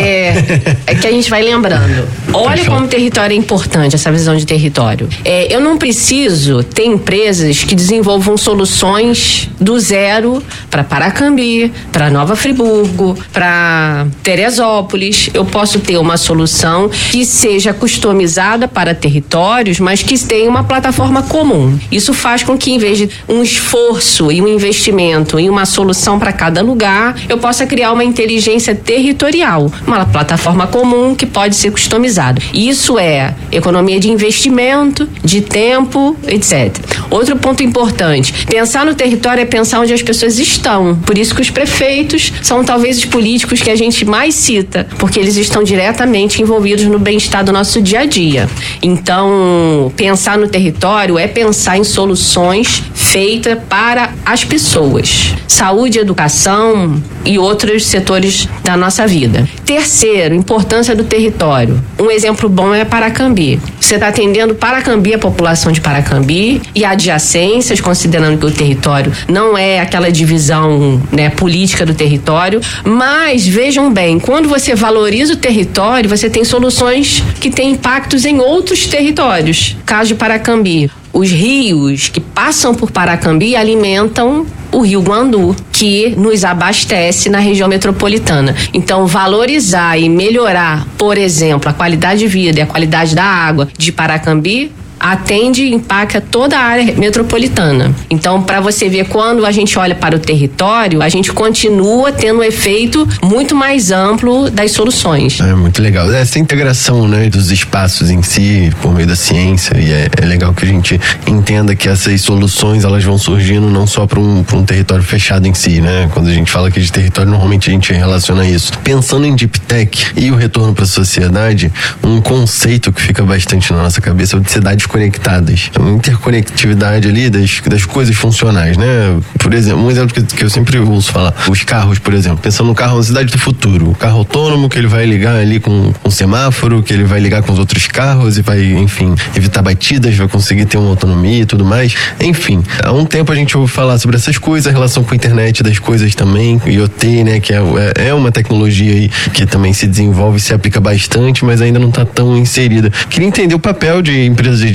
É que a gente vai lembrando. Olha como o território é importante, essa visão de território. Eu não preciso ter empresas que desenvolvam soluções do zero para Paracambi, para Nova Friburgo, para Teresópolis. Eu posso ter uma solução que seja customizada para territórios, mas que tenha uma plataforma comum. Isso faz com que, em vez de um esforço e um investimento em uma solução para cada lugar, eu possa criar uma inteligência territorial, uma plataforma comum que pode ser customizada. Isso é economia de investimento, de tempo, etc. Outro ponto importante, pensar no território é pensar onde as pessoas estão. Por isso que os prefeitos são talvez os políticos que a gente mais cita, porque eles estão diretamente envolvidos no bem-estar do nosso dia a dia. Então, pensar no território é pensar em soluções feitas para as pessoas. Saúde, educação e outros setores da nossa vida. Terceiro, importância do território. Um exemplo bom é Paracambi. Você está atendendo Paracambi, a população de Paracambi e adjacências, considerando que o território não é aquela divisão, né, política do território, mas vejam bem, quando você valoriza o território, você tem soluções que têm impactos em outros territórios. Caso de Paracambi, os rios que passam por Paracambi alimentam o Rio Guandu, que nos abastece na região metropolitana. Então, valorizar e melhorar, por exemplo, a qualidade de vida e a qualidade da água de Paracambi atende e impacta toda a área metropolitana. Então, para você ver, quando a gente olha para o território, a gente continua tendo um efeito muito mais amplo das soluções. É muito legal. Essa integração, né, dos espaços em si, por meio da ciência, e é legal que a gente entenda que essas soluções, elas vão surgindo não só para um território fechado em si, né? Quando a gente fala aqui de território, normalmente a gente relaciona isso. Pensando em Deep Tech e o retorno para a sociedade, um conceito que fica bastante na nossa cabeça é o de cidades conectadas. Uma interconectividade ali das coisas funcionais, né? Por exemplo, um exemplo que eu sempre ouço falar, os carros, por exemplo, pensando no carro na cidade do futuro, o carro autônomo que ele vai ligar ali com um semáforo, que ele vai ligar com os outros carros e vai, enfim, evitar batidas, vai conseguir ter uma autonomia e tudo mais. Enfim, há um tempo a gente ouve falar sobre essas coisas, a relação com a internet das coisas também, IoT, né? Que é uma tecnologia aí que também se desenvolve e se aplica bastante, mas ainda não está tão inserida. Queria entender o papel de empresas de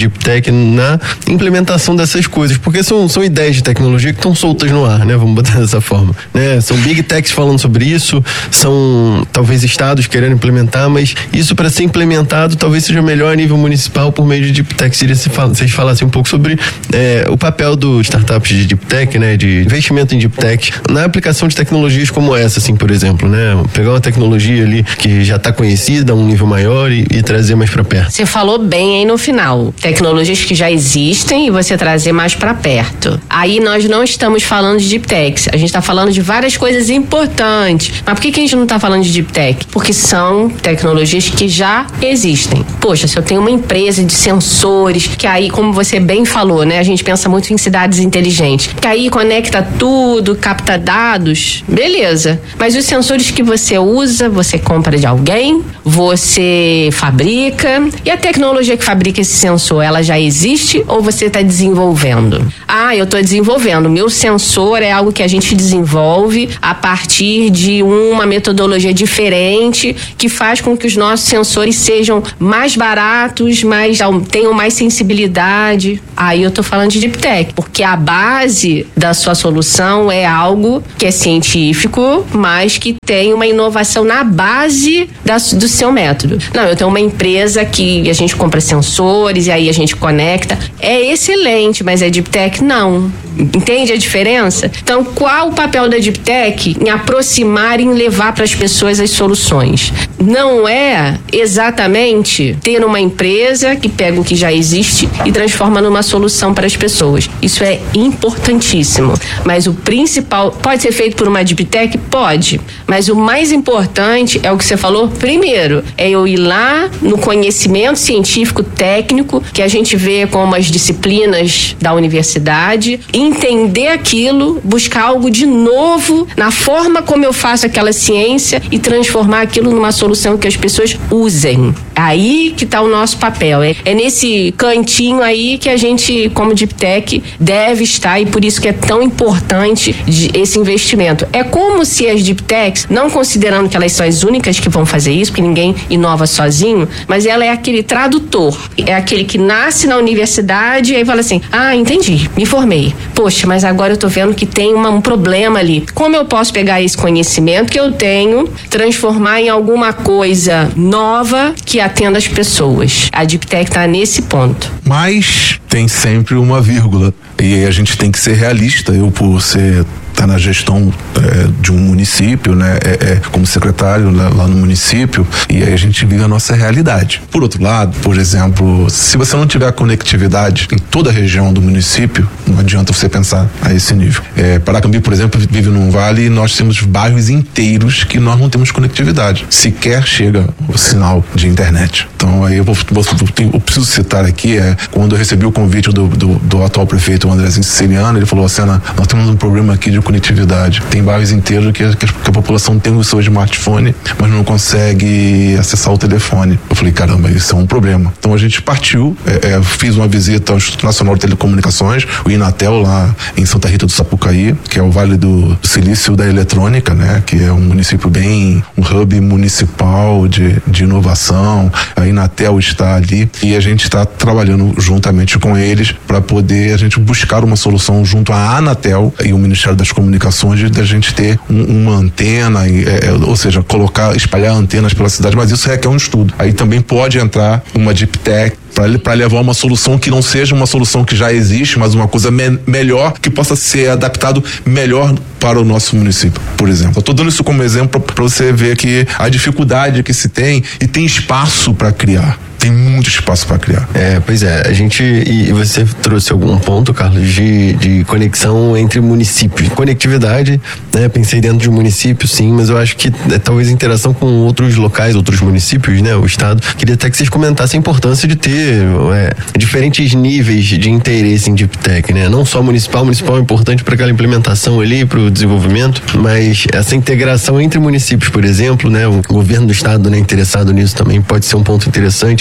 Deep Tech na implementação dessas coisas, porque são ideias de tecnologia que estão soltas no ar, né? Vamos botar dessa forma, né? São Big Techs falando sobre isso, são talvez estados querendo implementar, mas isso para ser implementado talvez seja melhor a nível municipal por meio de Deep Tech. Seria se vocês falassem um pouco sobre o papel do startups de Deep Tech, né? De investimento em Deep Tech na aplicação de tecnologias como essa, assim, por exemplo, né? Pegar uma tecnologia ali que já está conhecida a um nível maior e trazer mais para perto. Você falou bem aí no final, tecnologias que já existem e você trazer mais para perto. Aí nós não estamos falando de Deep Techs, a gente está falando de várias coisas importantes. Mas por que a gente não está falando de Deep Tech? Porque são tecnologias que já existem. Poxa, se eu tenho uma empresa de sensores, que aí, como você bem falou, né? A gente pensa muito em cidades inteligentes, que aí conecta tudo, capta dados, beleza. Mas os sensores que você usa, você compra de alguém, você fabrica, e a tecnologia que fabrica esse sensor, ela já existe ou você está desenvolvendo? Ah, eu estou desenvolvendo. Meu sensor é algo que a gente desenvolve a partir de uma metodologia diferente que faz com que os nossos sensores sejam mais baratos, tenham mais sensibilidade. Aí eu estou falando de Deep Tech, porque a base da sua solução é algo que é científico, mas que tem uma inovação na base do seu método. Não, eu tenho uma empresa que a gente compra sensores e aí a gente conecta. É excelente, mas é Deep Tech? Não. Entende a diferença? Então, qual o papel da Deep Tech em aproximar e em levar para as pessoas as soluções? Não é exatamente ter uma empresa que pega o que já existe e transforma numa solução para as pessoas. Isso é importantíssimo. Mas o principal, pode ser feito por uma Deep Tech? Pode. Mas o mais importante é o que você falou primeiro, é eu ir lá no conhecimento científico técnico que a gente vê como as disciplinas da universidade, entender aquilo, buscar algo de novo na forma como eu faço aquela ciência e transformar aquilo numa solução que as pessoas usem. Aí que está o nosso papel. É nesse cantinho aí que a gente, como Deep Tech, deve estar, e por isso que é tão importante esse investimento. É como se as Deep Techs, não considerando que elas são as únicas que vão fazer isso, porque ninguém inova sozinho, mas ela é aquele tradutor, é aquele que nasce na universidade e aí fala assim, entendi, me formei. Poxa, mas agora eu tô vendo que tem um problema ali. Como eu posso pegar esse conhecimento que eu tenho, transformar em alguma coisa nova que atenda as pessoas? A Deep Tech tá nesse ponto. Mas tem sempre uma vírgula. E a gente tem que ser realista. Eu, por ser tá na gestão de um município, né? Como secretário lá no município, e aí a gente vive a nossa realidade. Por outro lado, por exemplo, se você não tiver conectividade em toda a região do município, não adianta você pensar a esse nível. Paracambi, por exemplo, vive num vale e nós temos bairros inteiros que nós não temos conectividade. Sequer chega o sinal de internet. Então aí eu preciso citar aqui, quando eu recebi o convite do atual prefeito Andrezinho Siciliano, ele falou, Sena, nós temos um problema aqui de conectividade. Tem bairros inteiros que a população tem o seu smartphone, mas não consegue acessar o telefone. Eu falei, caramba, isso é um problema. Então a gente partiu, fiz uma visita ao Instituto Nacional de Telecomunicações, o Inatel, lá em Santa Rita do Sapucaí, que é o Vale do Silício da Eletrônica, né? Que é um município um hub municipal de inovação. A Inatel está ali e a gente está trabalhando juntamente com eles para poder a gente buscar uma solução junto à Anatel e o Ministério das Comunicações da gente ter uma antena, ou seja, espalhar antenas pela cidade, mas isso requer um estudo. Aí também pode entrar uma Deep Tech para levar uma solução que não seja uma solução que já existe, mas uma coisa melhor, que possa ser adaptado melhor para o nosso município, por exemplo. Eu estou dando isso como exemplo para você ver que a dificuldade que se tem e tem espaço para criar. Tem muito espaço para criar. Pois é, e você trouxe algum ponto, Carlos, de conexão entre municípios, conectividade, né? Pensei dentro de um município, sim, mas eu acho que talvez interação com outros locais, outros municípios, né? O estado. Queria até que vocês comentassem a importância de ter diferentes níveis de interesse em Deep Tech, né? Não só municipal é importante para aquela implementação ali, para o desenvolvimento, mas essa integração entre municípios, por exemplo, né? O governo do estado, né, interessado nisso também pode ser um ponto interessante.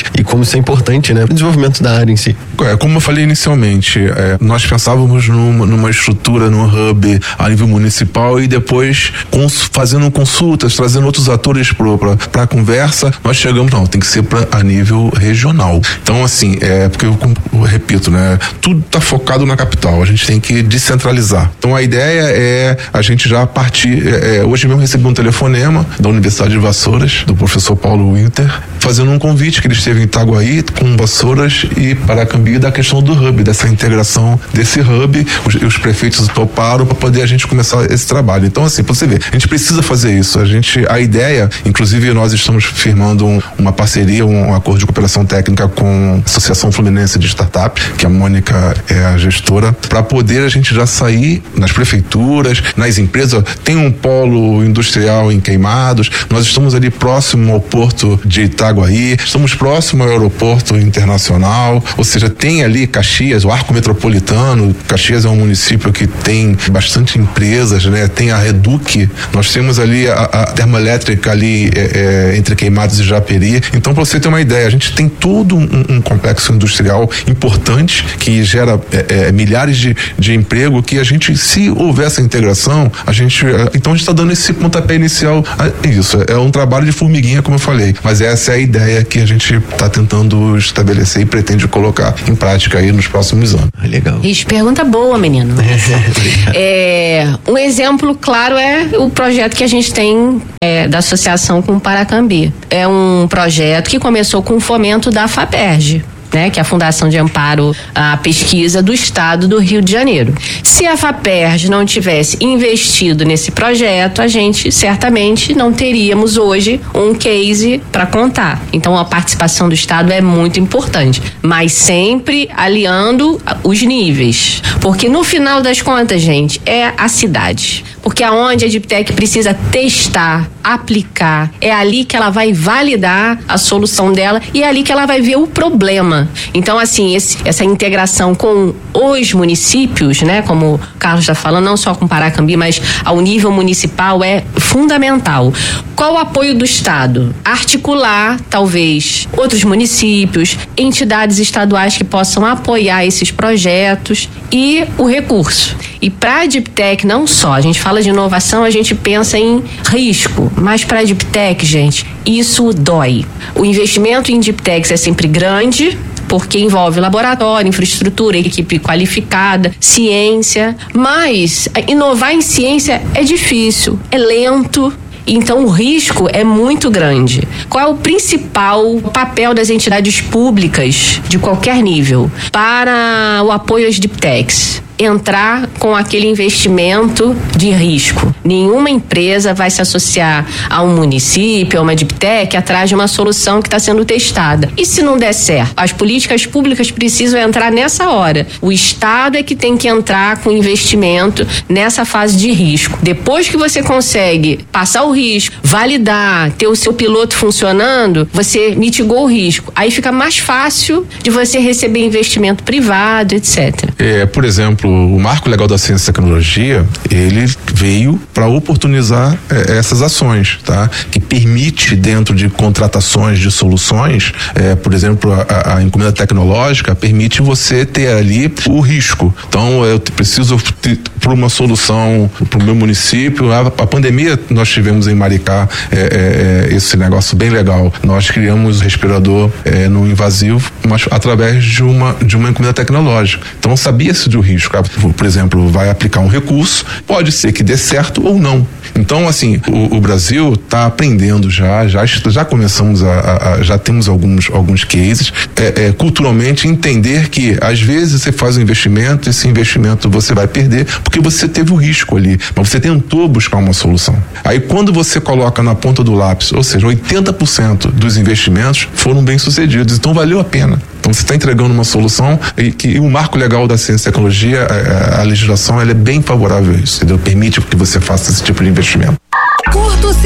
e como isso é importante, né, para o desenvolvimento da área em si. Como eu falei inicialmente, nós pensávamos numa estrutura, num hub a nível municipal e depois fazendo consultas, trazendo outros atores para a conversa, nós chegamos, não, tem que ser a nível regional. Então, assim, porque eu repito, né, tudo está focado na capital, a gente tem que descentralizar. Então, a ideia é a gente já partir, hoje mesmo recebi um telefonema da Universidade de Vassouras, do professor Paulo Winter, fazendo um convite que ele esteve em Itaguaí com Vassouras e Paracambi da questão do hub, dessa integração desse hub, os prefeitos toparam para poder a gente começar esse trabalho. Então, assim, pra você ver, a gente precisa fazer isso. A ideia, inclusive nós estamos firmando uma parceria, um acordo de cooperação técnica com a Associação Fluminense de Startup, que a Mônica é a gestora, para poder a gente já sair nas prefeituras, nas empresas. Tem um polo industrial em Queimados, nós estamos ali próximo ao porto de Itaguaí, estamos próximo ao aeroporto internacional, ou seja, tem ali Caxias, o Arco Metropolitano. Caxias é um município que tem bastante empresas, né? Tem a Reduc, nós temos ali a termoelétrica ali entre Queimados e Japeri. Então, para você ter uma ideia, a gente tem todo um complexo industrial importante que gera milhares de emprego, que a gente, se houver essa integração, então a gente está dando esse pontapé inicial a isso. É um trabalho de formiguinha, como eu falei, mas essa é a ideia que a gente está tentando estabelecer e pretende colocar em prática aí nos próximos anos. Legal. Isso, pergunta boa, menino. Um exemplo claro é o projeto que a gente tem da associação com o Paracambi. É um projeto que começou com o fomento da FAPERJ, né, que é a Fundação de Amparo à Pesquisa do Estado do Rio de Janeiro. Se a FAPERJ não tivesse investido nesse projeto, a gente certamente não teríamos hoje um case para contar. Então, a participação do Estado é muito importante, mas sempre aliando os níveis. Porque no final das contas, gente, é a cidade. Porque aonde a DeepTech precisa testar, aplicar, é ali que ela vai validar a solução dela e é ali que ela vai ver o problema. Então, assim, essa integração com os municípios, né, como o Carlos está falando, não só com Paracambi, mas ao nível municipal é fundamental. Qual o apoio do Estado? Articular, talvez, outros municípios, entidades estaduais que possam apoiar esses projetos e o recurso. E para a DeepTech, não só, a gente fala de inovação, a gente pensa em risco, mas para a DeepTech, gente, isso dói. O investimento em DeepTechs é sempre grande, porque envolve laboratório, infraestrutura, equipe qualificada, ciência, mas inovar em ciência é difícil, é lento. Então o risco é muito grande. Qual é o principal papel das entidades públicas de qualquer nível para o apoio às DeepTechs? Entrar com aquele investimento de risco. Nenhuma empresa vai se associar a um município, a uma DeepTech, atrás de uma solução que está sendo testada. E se não der certo? As políticas públicas precisam entrar nessa hora. O Estado é que tem que entrar com investimento nessa fase de risco. Depois que você consegue passar o risco, validar, ter o seu piloto funcionando, você mitigou o risco. Aí fica mais fácil de você receber investimento privado, etc. Por exemplo, o Marco Legal da Ciência e Tecnologia, ele veio para oportunizar essas ações, tá? Que permite, dentro de contratações de soluções, por exemplo, a encomenda tecnológica permite você ter ali o risco. Então, eu preciso para uma solução para o meu município. A pandemia, nós tivemos em Maricá esse negócio bem legal. Nós criamos respirador no invasivo, mas através de uma encomenda tecnológica. Então, sabia-se do risco. Por exemplo, vai aplicar um recurso, pode ser que dê certo ou não. Então, assim, o Brasil está aprendendo já começamos já temos alguns cases, culturalmente entender que às vezes você faz um investimento, esse investimento você vai perder porque você teve o risco ali, mas você tentou buscar uma solução. Aí quando você coloca na ponta do lápis, ou seja, 80% dos investimentos foram bem sucedidos, então valeu a pena. Então você está entregando uma solução e que o marco legal da ciência e tecnologia, a legislação, ela é bem favorável a isso, entendeu? Permite que você faça esse tipo de investimento. Curta o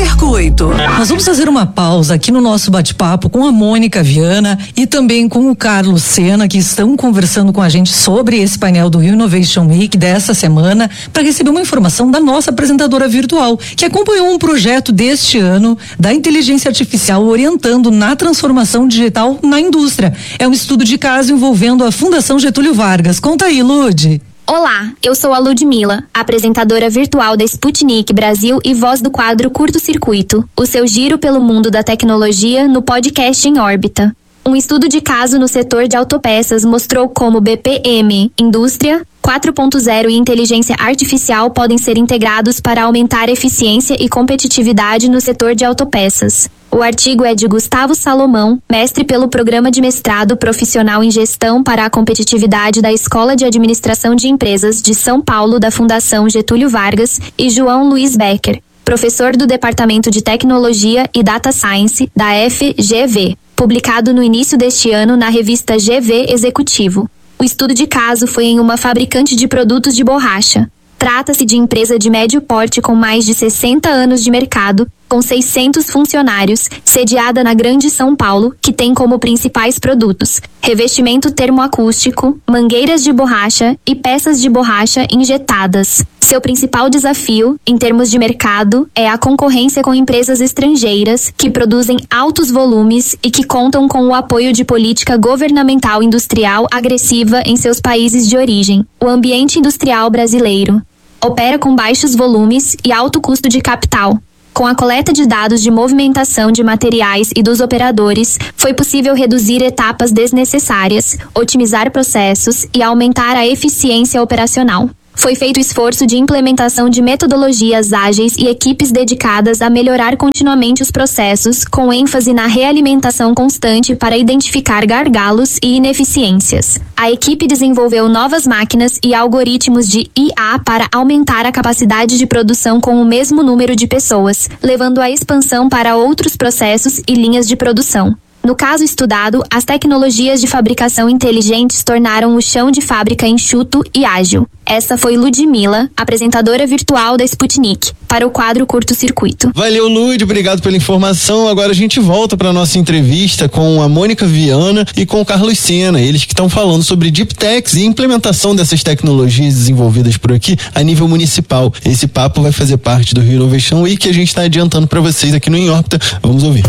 Circuito. Nós vamos fazer uma pausa aqui no nosso bate-papo com a Mônica Viana e também com o Carlos Sena, que estão conversando com a gente sobre esse painel do Rio Innovation Week dessa semana, para receber uma informação da nossa apresentadora virtual, que acompanhou um projeto deste ano da inteligência artificial orientando na transformação digital na indústria. É um estudo de caso envolvendo a Fundação Getúlio Vargas. Conta aí, Lud. Olá, eu sou a Ludmila, apresentadora virtual da Sputnik Brasil e voz do quadro Curto Circuito, o seu giro pelo mundo da tecnologia no podcast Em Órbita. Um estudo de caso no setor de autopeças mostrou como BPM, Indústria 4.0 e inteligência artificial podem ser integrados para aumentar eficiência e competitividade no setor de autopeças. O artigo é de Gustavo Salomão, mestre pelo Programa de Mestrado Profissional em Gestão para a Competitividade da Escola de Administração de Empresas de São Paulo da Fundação Getúlio Vargas, e João Luiz Becker, professor do Departamento de Tecnologia e Data Science da FGV, publicado no início deste ano na revista GV Executivo. O estudo de caso foi em uma fabricante de produtos de borracha. Trata-se de empresa de médio porte com mais de 60 anos de mercado, com 600 funcionários, sediada na Grande São Paulo, que tem como principais produtos revestimento termoacústico, mangueiras de borracha e peças de borracha injetadas. Seu principal desafio, em termos de mercado, é a concorrência com empresas estrangeiras que produzem altos volumes e que contam com o apoio de política governamental industrial agressiva em seus países de origem. O ambiente industrial brasileiro opera com baixos volumes e alto custo de capital. Com a coleta de dados de movimentação de materiais e dos operadores, foi possível reduzir etapas desnecessárias, otimizar processos e aumentar a eficiência operacional. Foi feito esforço de implementação de metodologias ágeis e equipes dedicadas a melhorar continuamente os processos, com ênfase na realimentação constante para identificar gargalos e ineficiências. A equipe desenvolveu novas máquinas e algoritmos de IA para aumentar a capacidade de produção com o mesmo número de pessoas, levando à expansão para outros processos e linhas de produção. No caso estudado, as tecnologias de fabricação inteligentes tornaram o chão de fábrica enxuto e ágil. Essa foi Ludmila, apresentadora virtual da Sputnik, para o quadro Curto Circuito. Valeu, Lud, obrigado pela informação. Agora a gente volta para nossa entrevista com a Mônica Viana e com o Carlos Sena, eles que estão falando sobre Deep Techs e implementação dessas tecnologias desenvolvidas por aqui a nível municipal. Esse papo vai fazer parte do Rio Innovation Week que a gente está adiantando para vocês aqui no Em Órbita. Vamos ouvir.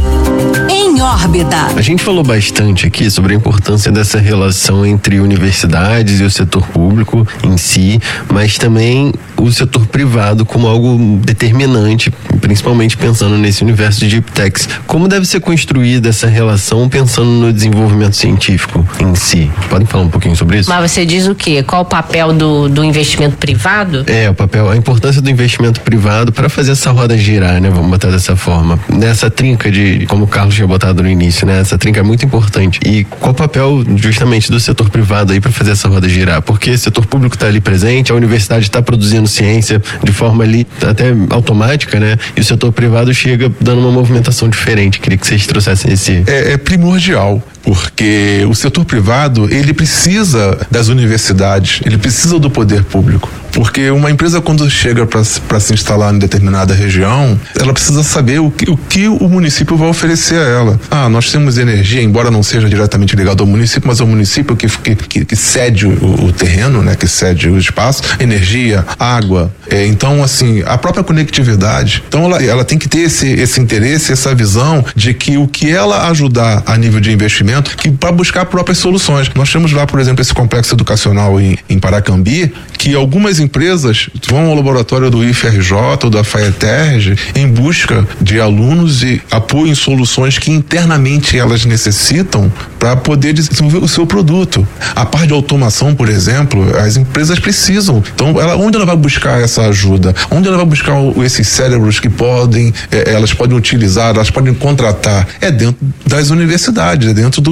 Em Órbita. A gente falou bastante aqui sobre a importância dessa relação entre universidades e o setor público em si, mas também o setor privado como algo determinante, principalmente pensando nesse universo de Deep Techs. Como deve ser construída essa relação pensando no desenvolvimento científico em si? Podem falar um pouquinho sobre isso? Mas você diz o quê? Qual o papel do investimento privado? A importância do investimento privado para fazer essa roda girar, né? Vamos botar dessa forma. Nessa trinca de, como o Carlos tinha botado no início, né? Essa trinca é muito importante. E qual o papel justamente do setor privado aí para fazer essa roda girar? Porque o setor público está ali presente, a universidade está produzindo ciência de forma ali até automática, né? E o setor privado chega dando uma movimentação diferente. Queria que vocês trouxessem esse... É primordial, porque o setor privado, ele precisa das universidades, ele precisa do poder público. Porque uma empresa, quando chega para se instalar em determinada região, ela precisa saber o que o município vai oferecer a ela. Nós temos energia, embora não seja diretamente ligado ao município, mas é o município que cede o terreno, né? Que cede o espaço, energia, água. Então, assim, a própria conectividade. Então, ela tem que ter esse interesse, essa visão de que o que ela ajudar a nível de investimento, que para buscar próprias soluções. Nós temos lá, por exemplo, esse complexo educacional em Paracambi, que algumas empresas vão ao laboratório do IFRJ ou da FAETERJ em busca de alunos e apoio em soluções que internamente elas necessitam para poder desenvolver o seu produto. A parte de automação, por exemplo, as empresas precisam. Então, onde ela vai buscar essa ajuda? Onde ela vai buscar esses cérebros que elas podem utilizar, elas podem contratar? É dentro das universidades, é dentro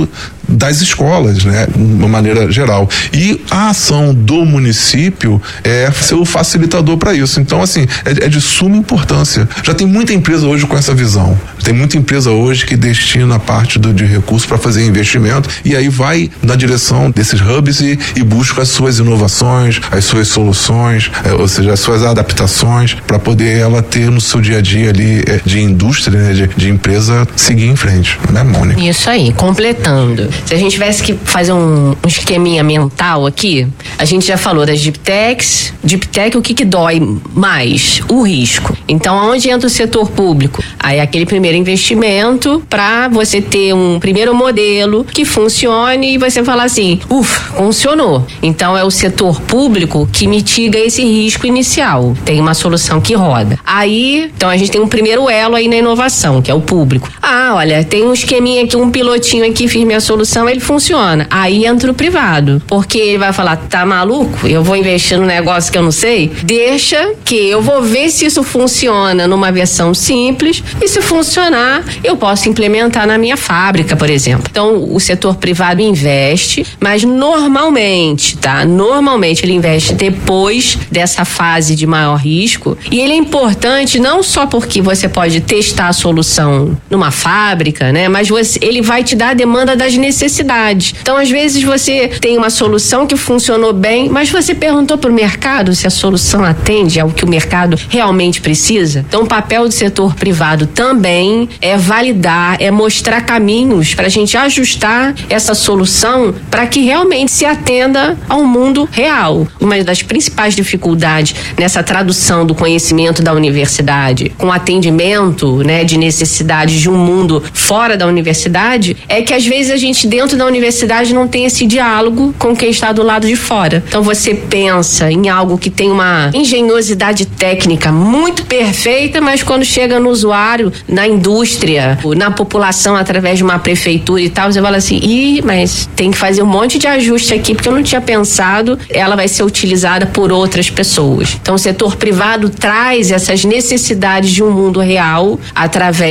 das escolas, né, de uma maneira geral. E a ação do município é ser o facilitador para isso. Então, assim, é de suma importância. Já tem muita empresa hoje com essa visão. Tem muita empresa hoje que destina parte de recursos para fazer investimento e aí vai na direção desses hubs e busca as suas inovações, as suas soluções, ou seja, as suas adaptações para poder ela ter no seu dia a dia ali de indústria, né, de empresa seguir em frente, né, Mônica? Isso aí, completando. Se a gente tivesse que fazer um esqueminha mental aqui, a gente já falou das Deep Techs. Deep Tech, o que dói mais? O risco. Então, aonde entra o setor público? Aí aquele primeiro investimento para você ter um primeiro modelo que funcione e você falar assim, funcionou. Então, é o setor público que mitiga esse risco inicial. Tem uma solução que roda. Aí, então a gente tem um primeiro elo aí na inovação, que é o público. Olha, tem um esqueminha aqui, um pilotinho aqui, fiz minha solução, ele funciona. Aí entra o privado, porque ele vai falar, tá maluco? Eu vou investir num negócio que eu não sei? Deixa que eu vou ver se isso funciona numa versão simples e se funcionar, eu posso implementar na minha fábrica, por exemplo. Então, o setor privado investe, mas normalmente, tá? Normalmente ele investe depois dessa fase de maior risco e ele é importante não só porque você pode testar a solução numa fábrica, né? Mas ele vai te dar a demanda das necessidades. Então, às vezes você tem uma solução que funcionou bem, mas você perguntou pro mercado se a solução atende ao que o mercado realmente precisa. Então, o papel do setor privado também é validar, é mostrar caminhos para a gente ajustar essa solução para que realmente se atenda ao mundo real. Uma das principais dificuldades nessa tradução do conhecimento da universidade com atendimento, né, de necessidades de um mundo fora da universidade é que às vezes a gente dentro da universidade não tem esse diálogo com quem está do lado de fora. Então você pensa em algo que tem uma engenhosidade técnica muito perfeita, mas quando chega no usuário, na indústria, na população através de uma prefeitura e tal, você fala assim, mas tem que fazer um monte de ajuste aqui porque eu não tinha pensado, ela vai ser utilizada por outras pessoas. Então o setor privado traz essas necessidades de um mundo real através